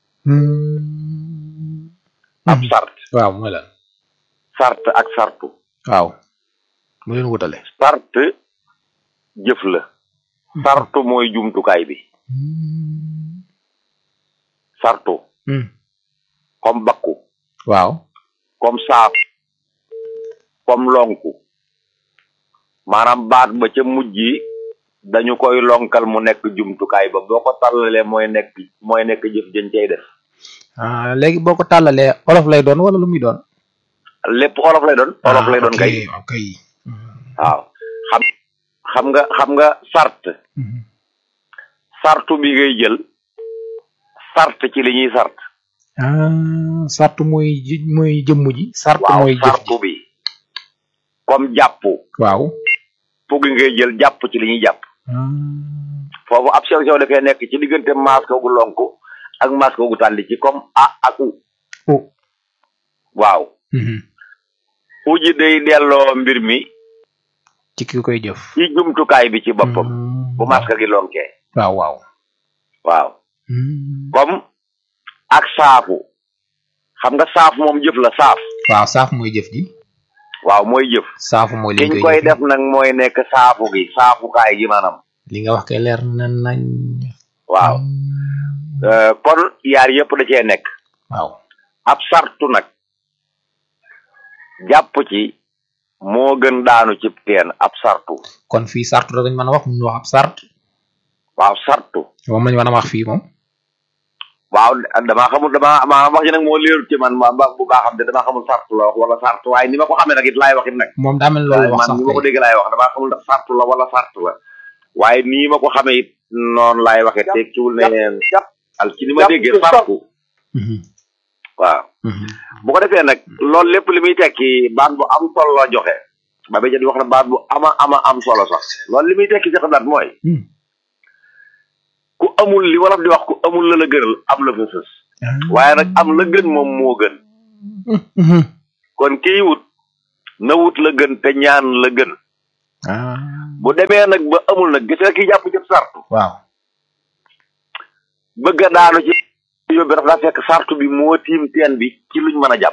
M: ab sart.
F: waaw mooy lan.
M: sart ak sartu.
F: waaw. mu leen wutale.
M: sart jëf la. sartu mooy jumtukaay bi. sartu. comme bakku.
F: waaw.
M: comme saaf. comme lonku. maanaam baat ba ca mujj dañu koy lonkal mu nekk jumtukaay ba boo ko tàllalee mooy nekk jëf jën cay def.
F: léegi boo ko tàllalee olof lay doon wala lu muy doon.
M: lépp olof lay doon. olof lay doon kay. waaw xam nga sart. sartu bi ngay jël sart ci li ñuy sart.
F: sart mooy jëmm ji. sart mooy jëf ji
M: sartu bi comme jàpp.
F: waaw.
M: fugg ngay jël jàpp ci li ñuy jàpp. foofu ab sew sew dafay nekk ci diggante maas koogu lonku ak maas koogu tàlli ci comme a ak u. waaw. u ji day delloo mbir mi.
F: ci ki koy jëf.
M: ci jumtukaay bi ci boppam. bu maska gi lonkee.
F: waaw waaw.
M: waaw. comme ak saafu. xam nga saaf moom jëf la saaf.
F: waaw saaf mooy jëf ji.
M: waaw mooy jëf.
F: saafu mooy li
M: kiñ koy def nag mooy nekk saafu gi saafukaay gi maanaam.
F: li nga wax kay leer na nañ.
M: waaw. kon yaar yëpp da cee nekk.
F: waaw.
M: ab sartu nag jàpp ci moo gën daanu ci teen ab sartu.
F: kon fii sartu da dañ mën a wax mu wax ab sart.
M: waaw sartu.
F: moom lañ mën a wax fii moom.
M: waaw damaa xamul damaa wax ji nag moo leerut ci man bu baax xam te damaa xamul sartu la wax wala sartu waaye ni ma ko xamee nag it laay wax it nag.
F: moom daa mel loolu la wax sax
M: man ni ma ko dégg laay wax damaa xamul ndax sartu la wala sartu la waaye nii ma ko xamee it noonu laay waxee tekkiwul ne al ci ni ma déggee sartu. waaw. bu ko defee nag loolu lépp li muy tekki baat bu am solo la joxe ba di wax na baat bu ama am solo sax loolu li muy tekki ci xalaat mooy ku amul li wolof di wax ku amul la gënal am la fa sës waaye nag am la gën moom moo gën kon kii wut na wut la gën te ñaan la gën bu demee nag ba amul nag gis nga kii jàpp jëpp sartu
F: waaw
M: bëgg a daanu ci yóbbi dafa daa fekk sartu bi moo tiim teen bi ci luñ mën a jàpp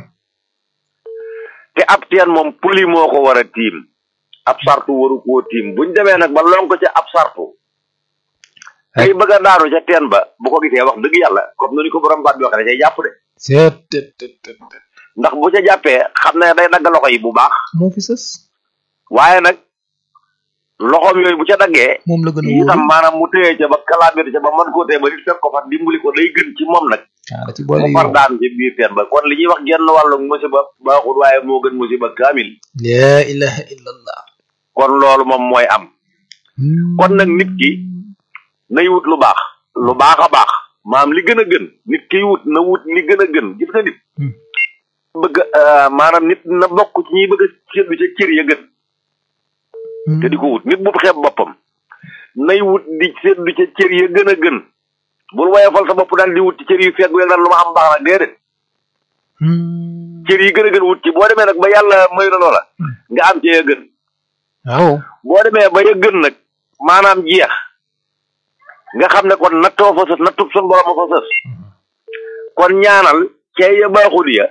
M: te ab teen moom puli moo ko war a tiim ab sartu waru koo tiim buñ demee nag ba lon ko ca ab sartu tey bëgg a daanu ca teen ba bu ko gisee wax dëgg yàlla comme nu ni ko borom baat bi waxee da cay jàpp de ndax bu ca jàppee xam ne day dagg loxo yi bu baax
F: moo fi sës
M: waaye nag loxoom yooyu bu ca daggee
F: moom la gën a
M: itam maanaam mu téye ca ba kalaabir ca ba mën koo téye ba nit fekk ko fa dimbali ko day gën ci moom nag mu far daan ci biir teen ba kon li ñuy wax genn wàllu musiba baaxul waaye moo gën musiba kaamil
F: la ilaha illallah
M: kon loolu moom mooy am kon nag nit ki nay wut lu baax a baax maam li gën a gën nit kiy wut na wut li gën a gën gis nga nit bëgg maanaam nit na bokk ci ñuy bëgg a seddu ca cër ya gën te di ko wut nit bu xeeb boppam nay wut di seddu ca cër ya gën a gën bul woyofal sa bopp daal di wut ci cër yu feggu yeg daal lu ma am baax nag déedéet cër yi gën a gën wut ci boo demee nag ba yàlla may la loola nga am ca ya gën
F: waaw boo
M: demee ba ya gën nag maanaam jeex nga xam ne kon nattoo fa sës nattub sun borom fa sës kon ñaanal cee ya baaxul ya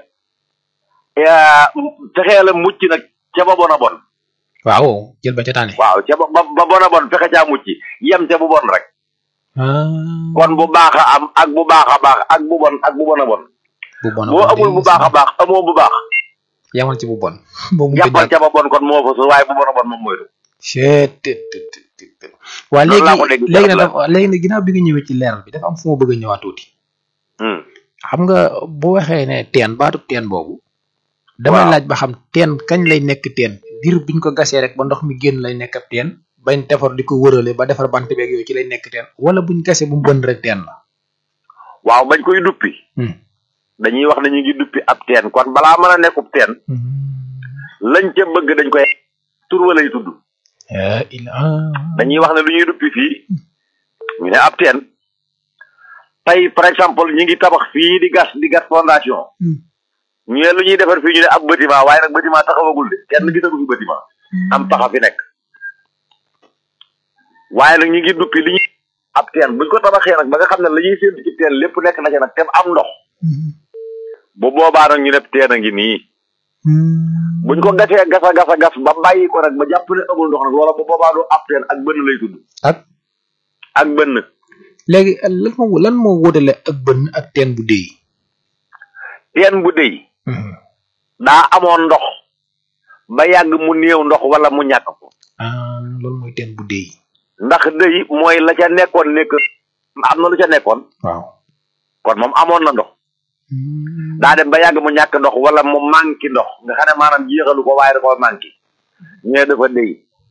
M: fexee la mucc nag ca ba bon a bon
F: waaw jël ba ca tànne
M: waaw ca ba bon a bon fexe caa mucc yem ca bu bon rek kon bu baax a am ak bu baax a baax ak bu bon a bon boo amul bu baax a baax amoo bu baax
F: yamal ci bu bon
M: jàppal ca ba bon kon moo fa sës waaye bu bon a bon moom mooy
F: waa léegi nag ginnaaw bi nga ñëwee ci leeral bi dafa am fu ma bëgg a ñëwaat tuuti xam nga bu waxee ne teen baatub teen boobu damay laaj ba xam teen kañ lay nekk teen diir biñ ko gasee rek ba ndox mi génn lay nekk ab teen bañ defar di ko wërale ba defar bant beeg yooyu ci lay nekk teen wala buñ gasee bu mu bënn rek teen la
M: waaw bañ koy duppi dañuy wax ne ñu ngi duppi ab teen kon balaa mën a nekkub teen lañ ca bëgg dañ koy tur wa lay tudd dañuy wax ne lu ñuy duppi fii ñu ne ab teen tey par exemple ñu ngi tabax fii di gas fondation ñu ne lu ñuy defar fii ñu ne ab bâtiment waaye nag bâtiment taxawagul de kenn gisagu fi bâtiment am taxa fi nekk waaye nag ñu ngi duppi li ñuy ab teen buñ ko tabaxee nag ba nga xam ne la ñuy séntu ci teen lépp nekk na ca nag te am ndox bu boobaa nag ñu ne teen a ngi nii buñ ko gasee gas ba bàyyi ko nag ba jàpp ne amul ndox nag loola bu boobaa du ab teen ak bënn lay tudd ak bënn
F: léegi lan moo wóotale ak bënn ak teen bu déy
M: teen bu déy daa amoon ndox ba yàgg mu néew ndox wala mu ñàkk ko
F: loolu mooy teen bu déy
M: ndax déy mooy la ca nekkoon nekk am na lu ca nekkoon
F: waaw
M: kon moom amoon na ndox daa dem ba yàgg mu ñàkk ndox wala mu manqué ndox nga xam ne maanaam jeexalu ko waaye da ko manqué ñee dafa déy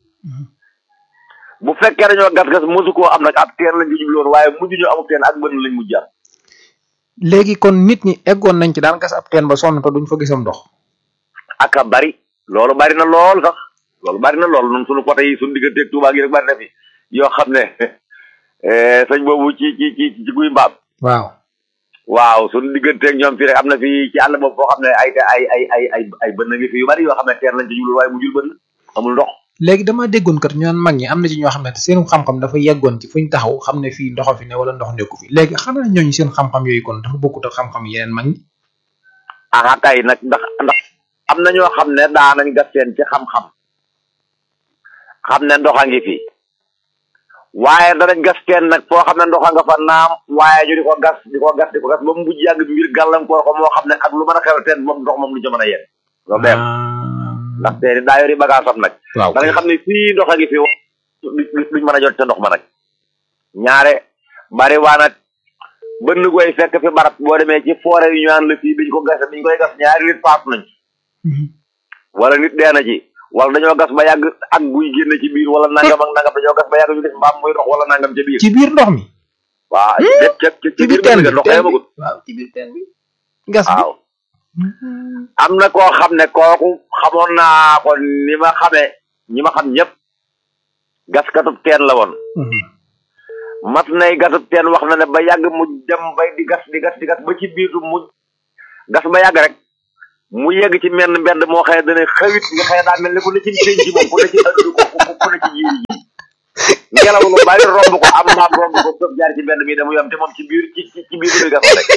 M: bu fekkee dañoo gas mosu koo am nag ab teen lañ ci jubloon waaye mujj ñu amub teen ak bënn lañ mujj am
F: léegi kon nit ñi eggoon nañ ci daan gas ab teen ba sonn te duñ fa gisam ndox
M: aka bari loolu bari na lool sax loolu bari na lool ñun suñu côté yi suñu digganteeg Touba gi rek bari na fi yoo xam ne sëñ boobu ci guy mbaam waaw suñu digganteeg ñoom fii rek am na fi ci àll boobu foo xam ne ay bënn ngi fi yu bari yoo xam ne teen lañ ci jublu waaye mujjul bënn amul ndox
F: léegi dama déggoon kat ñu naan mag ñi am na ci ñoo xam ne seen xam-xam dafa yeggoon ci fuñ taxaw xam ne fii ndoxo fi ne wala ndox nekku fi léegi xanaa ñooñu seen xam-xam yooyu kon dafa bokkut ak xam-xam yeneen mag ñi
M: kay nag ndax am na ñoo xam ne daanañ gas seen ci xam-xam xam ne ndox a ngi fi waaye danañ gas teen nag foo xam ne ndox a nga fa naam waaye ñu di ko gas ba mu mujj yàgg mbir gàllankoor ko moo xam ne ak lu mën a xew teen moom ndox moom lu ci mën a yegg loolu dem ndax teen daa yori bagaasam nag da nga xam ne fii ndox a ngi fi duñ mën a jot ca ndox ma nag ñaare bari waa nag bënn koy fekk fi barab boo demee ci forêt yu ñu naan la fii biñ koy gas ñaari nit faatu nañ wala nit dee na ci wala dañoo gas ba yàgg ak guy génn ci biir wala nangam ak nangam dañoo gas ba yàgg ñu gis mbaam muy dox wala nangam ca biir
F: ci biir ndox mi
M: waaw ci biir teen bi ndox yamagut
F: waaw ci biir teen bi gas bi
M: am na koo xam ne kooku xamoon naa ko ni ma xamee ñi ma xam ñëpp gaskatub teen la woon mat nay gasub teen wax na ne ba yàgg mu dem bay di gas ba ci biitu mu gas ba yàgg rek mu yegg ci menn mbedd moo xëye dana xawit nga xëye daa mel ni ku ne ci pénc ci moom ku ne ci ëdd ku ne ci jiiri ji ngelaw lu bari romb ko am maam romb ko sëf jaar ci mbedd mi demu yom te moom ci biir ci biir muy gas rek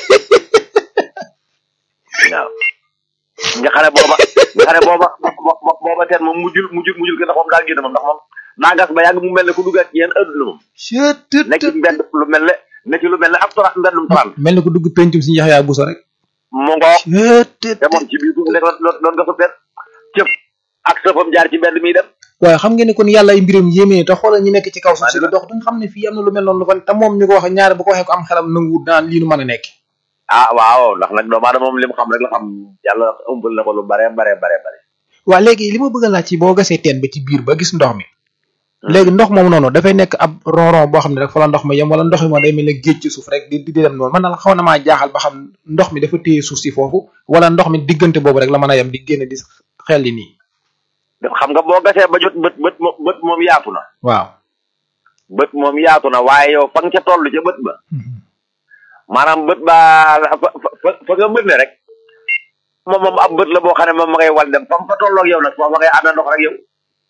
M: waaw nga xam ne booba teen moom mujjul ke ndax moom daa génn moom ndax moom naa gas ba yàgg mu mel ne ku duggaat ci yéen ëdduna moom nekk ci mbedd lu mel ne ab tora mbeddum taran
F: mel ne ku dugg pencum si njax yaa buso rek
M: mu ngoo te moom ci biir suuf rek doon gasu teen cëf ak sëfam jaar ci mbedd mi dem
F: waaye xam ngeen ne kon yàlla ay mbiram yéeme te xoolal ñi nekk ci kaw suuf si dox duñ xam ne fii am na lu mel noonu lu fa te moom ñu ko wax ñaare bu ko waxee ko am xelam nanguwut naan lii nu mën a nekk
M: waaw ndax nag doomu aadama moom li mu xam rek la xam yàlla ëmbal na ko lu bare
F: waaw léegi li ma bëgg a laaj ci boo gasee teen ba ci biir ba gis ndox mi léegi ndox moom noonu dafay nekk ab ronron boo xam ne rek fa la ndox ma yem wala ndox mi moom day mel ne géej ci suuf rek di dem noonu man daal xaw na maa jaaxal ba xam ndox mi dafa téye suuf si foofu wala ndox mi diggante boobu rek la mën a yem di génne di xel li nii
M: xam nga boo gasee ba jot bët moom yaatu na
F: waaw
M: bët moom yaatu na waaye yow fa nga ca toll ca bët ba maanaam bët ba fa nga bët ne rek moom ab bët la boo xam ne moom ma ngay wal dem fa tolloog yow nag foofa ngay amee ndox rek yow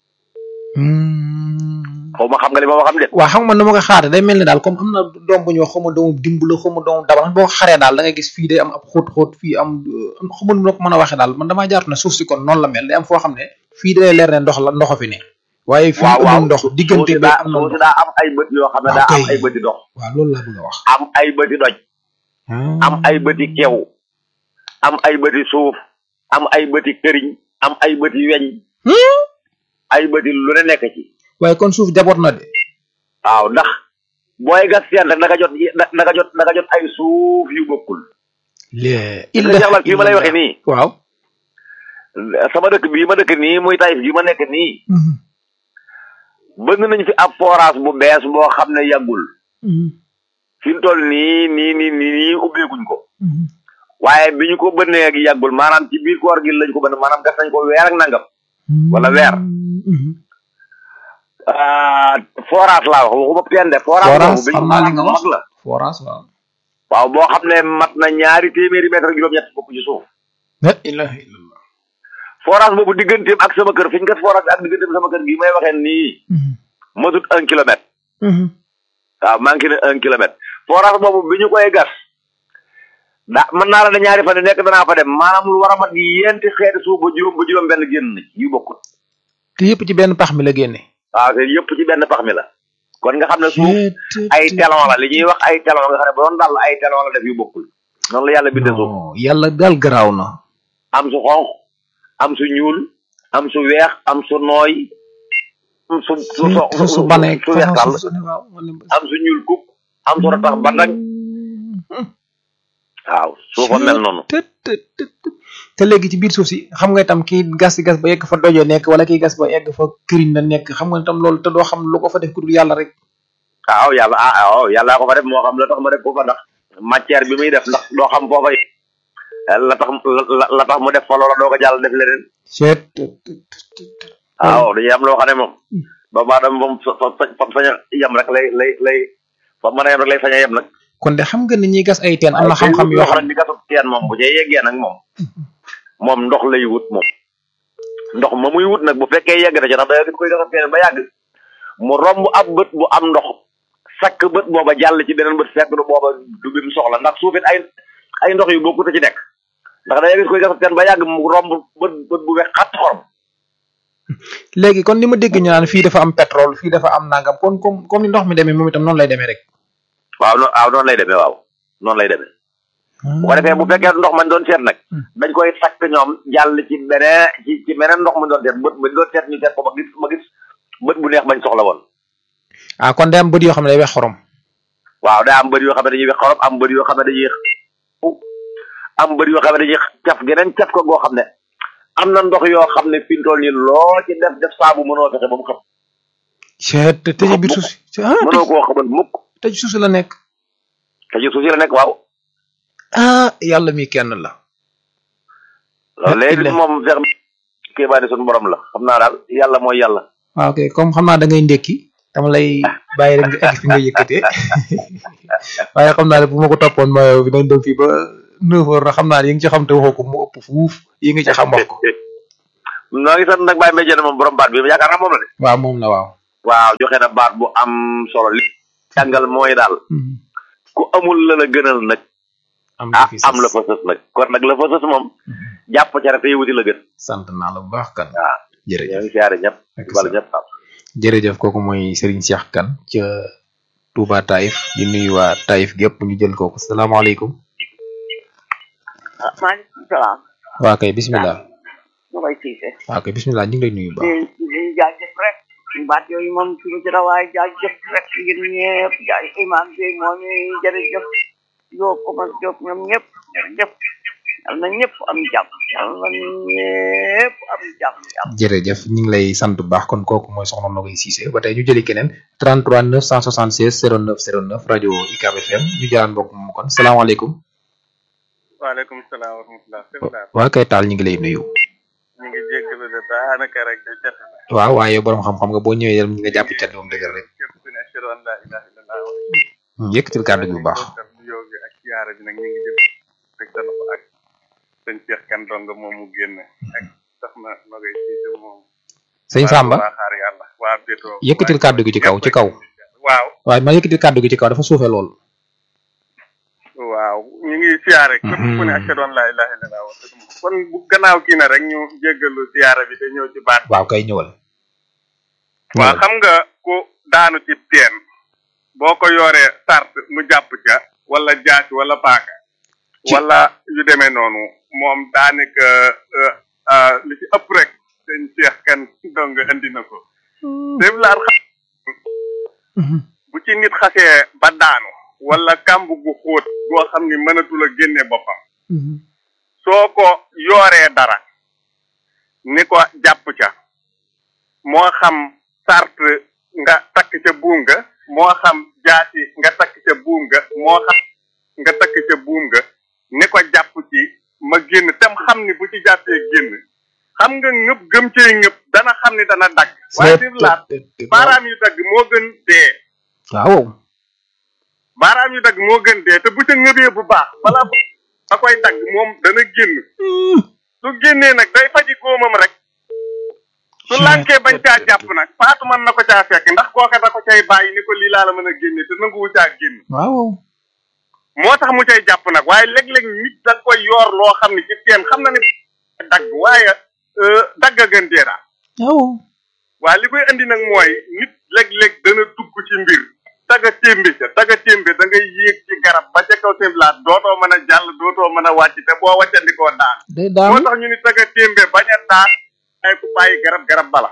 M: xaw ma xam nga li ma xam de
F: waaw xam nga nu ma ko xaare day mel ne daal comme am na doom bu ñu wax xaw ma doomu dimb la xaw ma doomu dabal boo ko xaree daal da ngay gis fii day am ab xóot fii am xaw ma nu ma ko mën a waxee daal man damaa jaartu ne suuf si kon noonu la mel day am foo xam ne fii day leer ne ndox fi ne waaye fii amul ndox diggante bi am na
M: suuf si daa am ay bët yoo xam ne daa am ay bëti dox
F: waaw loolu laa bëgg a wax
M: am ay bëti doj am ay bëti kew am ay bëti suuf am ay bëti këriñ am ay bëti weñ ay bëti lu ne nekk ci
F: waaye kon suuf jaboot na de
M: waaw ndax booy gas teen rek da nga jot ay suuf yu bokkul jaxlal fii ma lay waxe nii
F: waaw
M: sama dëkk bii ma dëkk nii muy Taïf gi ma nekk nii bëgg nañ fi ab forage bu bees boo xam ne yàggul fi mu toll nii ubbeeguñ ko waaye bi ñu ko bënnee ak yàggul maanaam ci biir koor gi lañ ko bënn maanaam gas nañ ko weer ak nangam wala weer forage laa wax waxuma teen de forage
F: xam naa li nga wax la forage
M: waaw boo xam ne mat na 200 mètre ak juróom-ñett fukk ci suuf
F: la ilaha illallah
M: forage boobu digganteem ak sama kër fi ñu gas forage ak digganteem sama kër gi may waxee nii matut 1 kilomètre waaw manqué na 1 kilomètre forage boobu bi ñu koy gas mën naa la ne ñaari fan nekk danaa fa dem maanaam lu war a mat yenti xeeti suuf ba juróom benn génn na yu bokkul
F: te yëpp ci benn pax mi la génne
M: waaw te yëpp ci benn pax mi la kon nga xam ne suuf ay telon la li ñuy wax ay telon nga xam ne ba doon dal ay telon la def yu bokkul noonu la yàlla bindee suuf
F: yàlla daal garaaw na
M: am su xonq am su ñuul am su weex am su nooy am su
F: banee
M: su weex tàll am su ñuul kuk am su ratax bandag waaw suufa mel noonu
F: te léegi ci biir suuf si xam nga itam kii gas ba yegg fa dojo nekk wala kii gas ba yegg fa këriñ la nekk xam nga itam loolu te doo xam lu ko fa def ku dul yàlla rek
M: waaw yàlla ko fa def moo xam la tax ma def ko fa ndax matière bi muy def ndax doo xam foofa la tax mu def fa loola doo ko jàll def leneen waaw dañuy am loo xam ne moom ba maanaam moom fa sañ a yem rek lay fa mën a yem rek lay sañ a yem nag
F: kon de xam nga ni ñuy gas ay teen am na xam-xam yoo xam
M: ne di gasu teen moom bu cee yeggee nag moom ndox lay wut moom ndox ma muy wut nag bu fekkee yegg na ci ndax da nga koy gasu teen ba yàgg mu romb ab bët bu am ndox sakk bët booba jàll ci beneen bët fekk du booba du bi mu soxla ndax suufit ay ndox yu bokkut a ci nekk ndax da nga koy gasu teen ba yàgg mu romb bët bu wex xatt xorom
F: léegi kon ni ma dégg ñu naan fii dafa am pétrole fii dafa am nangam kon comme ni ndox mi demee moom itam noonu lay demee rek
M: waaw noonu lay demee waaw noonu lay demee bu ko defee bu fekkee ndox man doon seet nag dañ koy sakk ñoom jàll ci beneen ci beneen ndox mu doon seet bët bañ doon seet ñu seet ko ba gis bët bu neex bañ soxla woon
F: kon day am bët yoo xam ne day wex xorom
M: waaw day am bët yoo xam ne dañuy wex xorom am bët yoo xam ne dañuy am bët yoo xam ne dañuy caf geneen caf ko goo xam ne am na ndox yoo xam ne fi mu toll nii loo ci def saabu mënoo fexe ba mu xam
F: te ci biir suuf si
M: mënoo koo xamal mukk
F: te ci suuf si la nekk
M: te ci suuf si la nekk waaw
F: yàlla mi kenn la
M: loolu léegi moom fex kéebaane suñu borom la xam naa daal yàlla mooy yàlla.
F: waaw ok comme xam naa da ngay ndekki dama lay bàyyi rek nga egg fi nga yëkkatee waaye xam naa ne bu ma ko toppoon ma yow bi nañ dem fii ba 9h na xam naa ne yi nga ci xam te waxoo ko mu ëpp fuuf yi nga ci xam wax ko.
M: noo ngi sant nag Baye Mbaye Diène moom borom baat bi yaakaar naa moom la de.
F: waaw moom la waaw.
M: waaw joxe na baat bu am solo li jàngal mooy daal. ku amul la la gënal nag. am la fa sës nag kon nag la fa sës moom. jàpp ca rek te wuti la gën.
F: sant naa la bu baax kan.
M: waaw
F: jërëjëf
M: ñoo ngi siyaare ñëpp. bala ñëpp am.
F: jërëjëf kooku mooy Serigne Cheikh Kane ca Touba Taïf di nuyu waa Taïf gépp ñu jël kooku salaamaaleykum.
N: maaleykum salaam.
F: waa kay bisimilah.
N: ñu koy siise.
F: waa kay bisimilah ñu ngi lay nuyu bu baax.
N: di jaajëf rek. baat yooyu moom suñu ci rawaay jaajëf rek ngir ñëpp jaay imam bi moom jërëjëf yoo ko ma jóg ñoom ñëpp jërëjëf yal na ñëpp am jàmm yal na ñëpp am jàmm.
F: jërëjëf ñu ngi lay sant bu baax kon kooku mooy soxna Nogaye Cissé ba tey ñu jëli keneen 33 976 09 09 rajo UCAB FM ñu jëlaan mbokk moom kon salaamaaleykum.
O: waaleykum salaam wa rahmatulah.
F: waa kay taal ñu ngi lay nuyu.
O: ñu ngi jégalu de daanaka rek de cat.
F: waaw waaye yow borom xam-xam nga boo ñëwee yàlla ñu nga jàpp cat moom dëgg rek. yëkkatil kàddu gi bu baax.
O: yow gi ak siyaara bi nag ñu ngi jël rek sa loxo ak sëñ Cheikh Kane Donga moom mu génn ak soxna Nogaye Cissé moom.
F: sëñ Samba
O: waa xaar yàlla waa Beto.
F: yëkkatil kàddu gi ci kaw ci kaw.
O: waaw
F: waaye ma yëkkatil kàddu gi ci kaw dafa suufe lool.
O: waaw ñu ngi siyaare képp ku ne ashhadu an laa ilaaha illallaah kon bu gannaaw kii na rek ñu jéggalu siyaara bi te ñëw ci baat.
F: waaw kay ñëwal.
O: waaw xam nga ku daanu ci teen boo ko yoree sart mu jàpp ca wala jaasi wala paaka wala yu demee noonu moom daanaka li ci ëpp rek sëñ Cheikh Kane Donga indi na ko. def laa bu ci nit xasee ba daanu wala kàmb gu xóot goo xam ni mënatul a génne boppam. soo ko yooree dara ni ko jàpp ca moo xam sart nga takk ca buum nga moo xam jaasi nga takk ca buum nga moo xam nga takk ca buum nga ni ko jàpp ci ma génn tam xam ni bu ci jàppee génn xam nga ngëp gëm cee ngëp dana xam ni dana dagg waaye di laat baaraam yu dagg moo gën dee.
F: waaw
O: baaraam yu dagg moo gën dee te bu ca ngëbee bu baax bala ba koy dagg moom dana génn su génnee nag day faji góomam rek su lànkee bañ caa jàpp nag faatu man na ko caa fekk ndax kooka da ko cay bàyyi ni ko lii laa la mën a génne te nanguwu caa génn.
F: waaw
O: moo tax mu cay jàpp nag waaye léeg-léeg nit da koy yoor loo xam ne ci teen xam na ne dagg waaye dagg gën dee daal.
F: waaw
O: waaye li koy andi nag mooy nit léeg-léeg dana dugg ci mbir taga témbe da ngay yéeg ci garab ba ca kaw seen laat dootoo mën a jàll dootoo mën a wàcc te boo wàccandikoo daan.
F: day daan
O: moo tax ñu ni taga témbe bañ a daan ay ku bàyyi garab bala.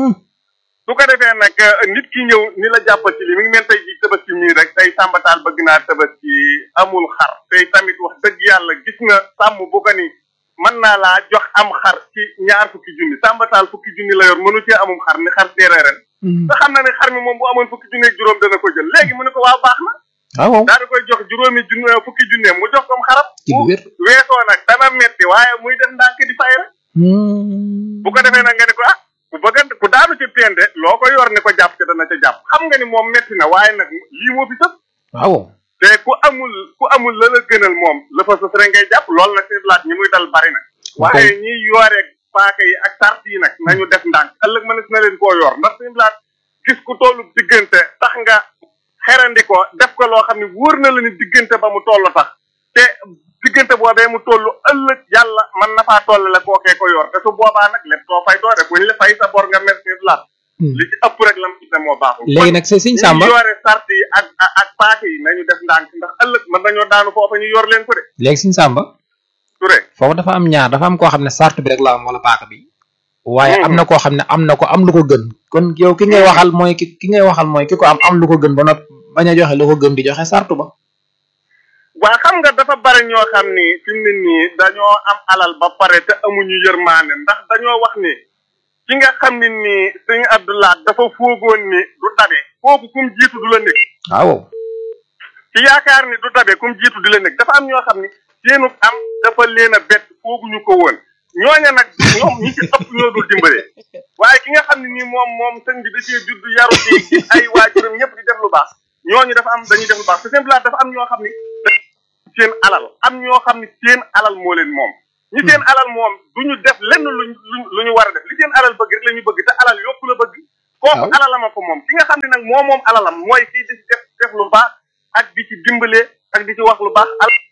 O: su ko defee nag nit ki ñëw ni la jàppal ci li mi ngi mel tey ji tabaski mii rek tey sàmbataal bëgg naa tabaski amul xar tey tamit wax dëgg yàlla gis nga sàmm bu ko ni mën naa laa jox am xar ci 20 junni sàmbataal 10 junni la yor mënu cee amum xar ni xar teeree ren te xam na ne xar mi moom bu amoon 10 junni ak juróom dana ko jël léegi mu ne ko waaw baax na
F: waaw
O: daa da koy jox juróomi junni 10 junneem mu jox kom xaram bu weesoo nag dana metti waaye muy def ndànk di fay rek bu ko defee nag nga ne ko ku bëgg ku daanu ci teen de loo ko yor ni ko jàpp ca dana ca jàpp xam nga ni moom metti na waaye nag lii moo fi sëf
F: waaw
O: te ku amul la la gënal moom la fa sës rek ngay jàpp loolu nag seen laaj ñi muy dal bari na waaye ñiy yooree paaka yi ak sart yi nag nañu def ndànk ëllëg mënees na leen koo yor ndax seen laaj gis ku tollu diggante tax nga xerandi ko def ko loo xam ne wóor na la ni diggante ba mu toll tax te diggante boobee mu toll ëllëg yàlla mën na faa toll la kookee ko yor te su boobaa nag lépp soo fay doo def bu ñu la fay sa bor nga mer seen laaj li ci ëpp rek lam ci ne moo baaxul
F: léegi nag sëñ Samba
O: ñu yore sart yi ak paaka yi nañu def ndànk ndax ëllëg mën nañoo daanu foofa ñu yor leen ko de
F: léegi sëñ Samba
O: Touré
F: foofu dafa am ñaar dafa am koo xam ne sart bi rek la am wala paaka bi waaye am na koo xam ne am na ko am lu ko gën kon yow ki ngay waxal mooy ki ngay waxal mooy ki ko am lu ko gën ba noppi bañ a joxe lu ko gën di joxe sartu ba
O: waa xam nga dafa bari ñoo xam ni fi mu ne nii dañoo am alal ba pare te amuñu yërmaane ndax dañoo wax ni ki nga xam ne nii sëñ Abdoulaye dafa foogoon ni du tabe kooku kum jiitu du la nekk
F: waaw
O: ci yaakaar ni du tabe kum jiitu du la nekk dafa am ñoo xam ni seenu am dafa leen a bett fooguñu ko woon ñooña nag ñoom ñi ci ëpp ñoo dul dimbale waaye ki nga xam ne nii moom sëñ bi da cee judd yaru ci gis ay waajuram ñëpp di def lu baax ñooñu dañuy def lu baax c'est simple dafa am ñoo xam ni seen alal am ñoo xam ni seen alal moo leen moom ñi seen alal moom duñu def lenn lu ñu war a def li seen alal bëgg rek la ñu bëgg te alal yokku la bëgg kooku alalama ko moom ki nga xam ne nag moom alalam mooy kii di def lu baax ak di ci dimbale ak di ci wax lu baax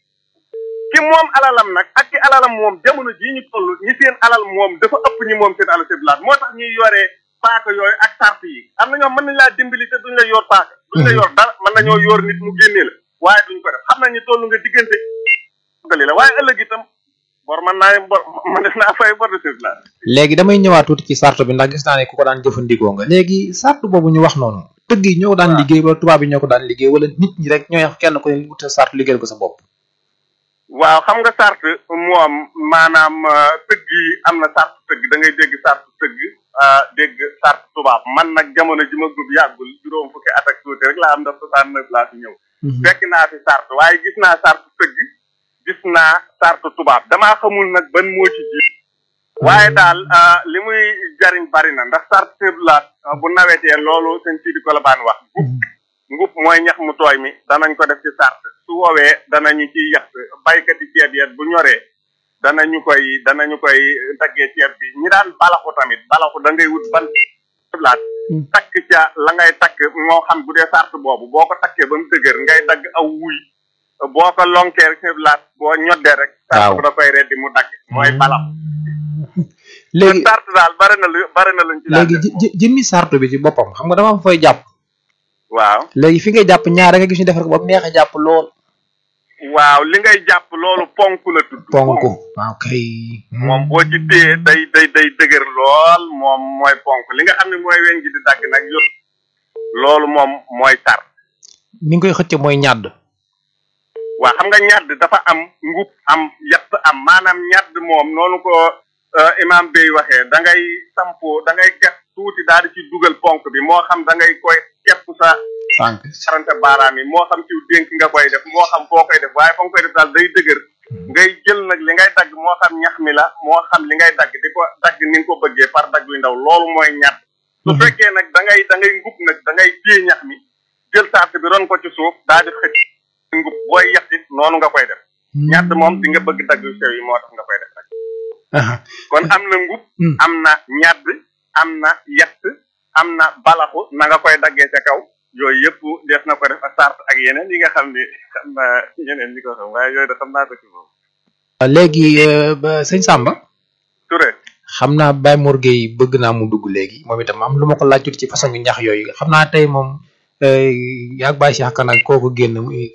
O: ki moom alalam nag ak ki alalam moom jamono jii ñu toll ñi seen alal moom dafa ëpp ñi moom seen alal seen bilaat moo tax ñuy yoree paaka yooyu ak sart yi am na ñoo mën nañ laa dimbali te duñ la yor paaka duñ la yor dara mën nañoo yor nit mu génnee la waaye duñ ko def xam nañ ni toll nga diggante gali la waaye ëllëg itam bor mën naa fay bor de seen bilaat
F: léegi damay ñëwaat tuuti ci sart bi ndax gis naa ne ku ko daan jëfandikoo nga léegi sart boobu ñu wax noonu tëgg yi ñoo ko daan liggéey wala tubaab yi ñoo ko daan liggéey wala nit ñi rek ñooy kenn ko ne wut sart liggéeyal ko sa bopp
O: waaw xam nga sart moom maanaam tëgg yi am na sart tëgg da ngay dégg sart tëgg dégg sart tubaab man nag jamono ji ma gub yàggul juróom fukki at ak tuuti rek laa am ndax 69 laa fi ñëw fekk naa fi sart waaye gis naa sart tëgg gis naa sart tubaab damaa xamul nag ban moo ci ji waaye daal li muy jariñ bari na ndax sart seblaat bu nawetee loolu sëñ Sidi Kolobaan wax ngub mooy ñax mu tooy mi danañ ko def ci sart su woowee danañu ci yett baykat yi ceeb yet bu ñoree danañu koy daggee ceeb bi ñi daan balaxu tamit balaxu da ngay wut ban seblaat takk ca la ngay takk moo xam bu dee sart boobu boo ko takkee ba mu dëgër ngay dagg aw wuy boo ko lonkee seblaat boo ñoddee rek sart bu da koy reddi mu dagg mooy balaxu léegi sart daal bari na luñ ci
F: léegi jëmmi sart bi ci boppam xam nga dama am fay jàpp
O: waaw
F: léegi fi ngay jàpp ñaar nga gis ñu defar ko ba mu neex a jàpp lool
O: waaw li ngay jàpp loolu ponk la tudd
F: ponk waaw kay
O: moom boo ci téye day dëgër lool moom mooy ponk li nga xam ne mooy weñ gi di dagg nag yot loolu moom mooy sart
F: ni nga koy xëcc mooy ñàdd
O: waaw xam nga ñàdd dafa am ngub am yett am maanaam ñàdd moom noonu ko imam Bey waxee da ngay sampo da ngay gas tuuti daal di ci dugal ponk bi moo xam da ngay koy kepp sa
F: tànk
O: sarante baaraam yi moo xam ci dénk nga koy def moo xam foo koy def waaye fa nga koy def daal day dëgër ngay jël nag li ngay dagg moo xam ñax mi la moo xam li ngay dagg di ko dagg ni nga ko bëggee par dagg yu ndaw loolu mooy ñatt su fekkee nag da ngay ngub nag da ngay téye ñax mi jël sart bi ron ko ci suuf daal di xëcc ngub booy yettit noonu nga koy def ñatt moom di nga bëgg dagg yu sew yi moo tax nga koy def nag kon am na ngub am na ñadd am na yett am na balaxu na nga koy daggee ca kaw yooyu yëpp def na ko def ak sart ak yeneen yi nga xam ni xam naa ñeneen ñi ko xam waaye yooyu da xam naa ko ci moom
F: léegi sëñ Samba
O: Touré
F: xam naa Baye Mor Gueye bëgg naa mu dugg léegi moom itam am lu ma ko laajut ci façon yu ñax yooyu xam naa tey moom yaag Baye Cheikh Kan ak kooku génn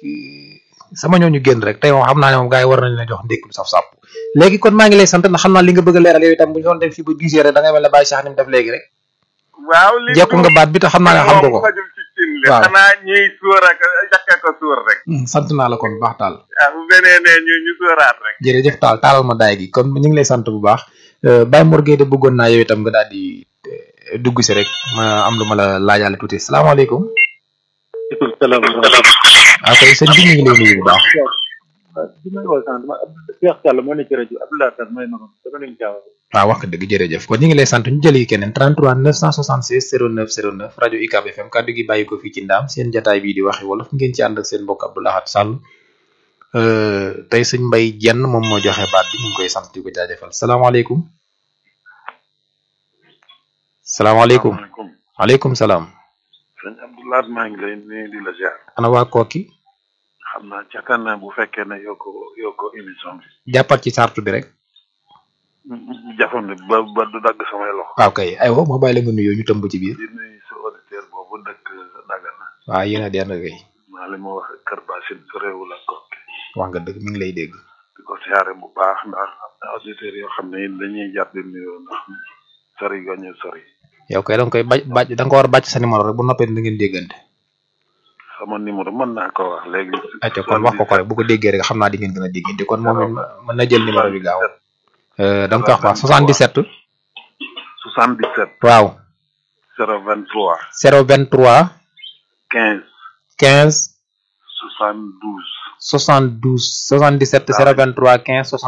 F: sama ñooñu génn rek tey moom xam naa ne moom gars yi war nañ la jox ndékk lu saf-sàpp léegi kon maa ngi lay sant ndax xam naa li nga bëgg a leeral yow itam bu ñu doon dem fii ba 10 heures rek da ngay mel ne Baye Cheikh ni mu def léegi rek
O: waaw li
F: jekku nga baat bi te xam naa ne xam nga ko
O: waaw xanaa ñuy sóor ak jàkka ko sóor rek
F: sant naa la kon baax taal
O: bu beneenee ñu sóoraat rek
F: jërëjëf taal taalal ma daay gi kon ñu ngi lay sant bu baax Baye Mor Gueye de bëggoon naa yow itam nga daal di dugg si rek ma am lu ma la laajaale tuuti salaamaaleykum waaw kay sëñ bi ñu ngi lay nuyu bu baax
K: bi may wax sànq dama Cheikh Sall moo ne ci rajo Abdoulaye Sall may na ko dama leen jaaw
F: waaw wax nga dëgg jërëjëf kon ñu ngi lay sant ñu jëli keneen 33 976 09 09 rajo UCAB FM kaddu gi bàyyi ko fii ci ndaam seen jataay bii di waxi wolof ngeen ci ànd ak seen mbokk Abdoulaye Sall tey sëñ Mbaye Jenn moom moo joxe baat bi ñu ngi koy sant di ko jaajëfal salaamaaleykum salaamaaleykum waaleykum salaam
P: sëñ Abdoulaye maa ngi lay nuyu di la ziar
F: ana waa kooki
P: xam naa caakaar naa bu fekkee ne yokko émission bi
F: jàppal ci sartu bi rek
P: jafandi ba du dagg samay loxo
F: waaw kay aywa ma bàyyi la nga nuyoo ñu tëmb ci biir
P: di nuyu sa auditeur boobu dëkk Dagana
F: waaw yéen a dend kay
P: maa li ma wax Kër Bassine su réewu la kooki
F: wax nga dëgg mi ngi lay dégg
P: di ko siyaare bu baax ndax auditeurs yoo xam ne dañuy jàpp di nuyoo ndax sori gañu sori
F: yow kay danga koy bàcc da nga ko war a bàcc sa numéro rek bu noppee da ngeen déggante
P: sama numéro mën naa ko wax léegi
F: acca kon wax ko rek bu ko déggee rek xam naa di ngeen gën a déggante kon moom mën na jël numéro bi gaaw da nga ko wax 77 waaw
P: 023 15
F: 15
P: 72
F: 77 023 15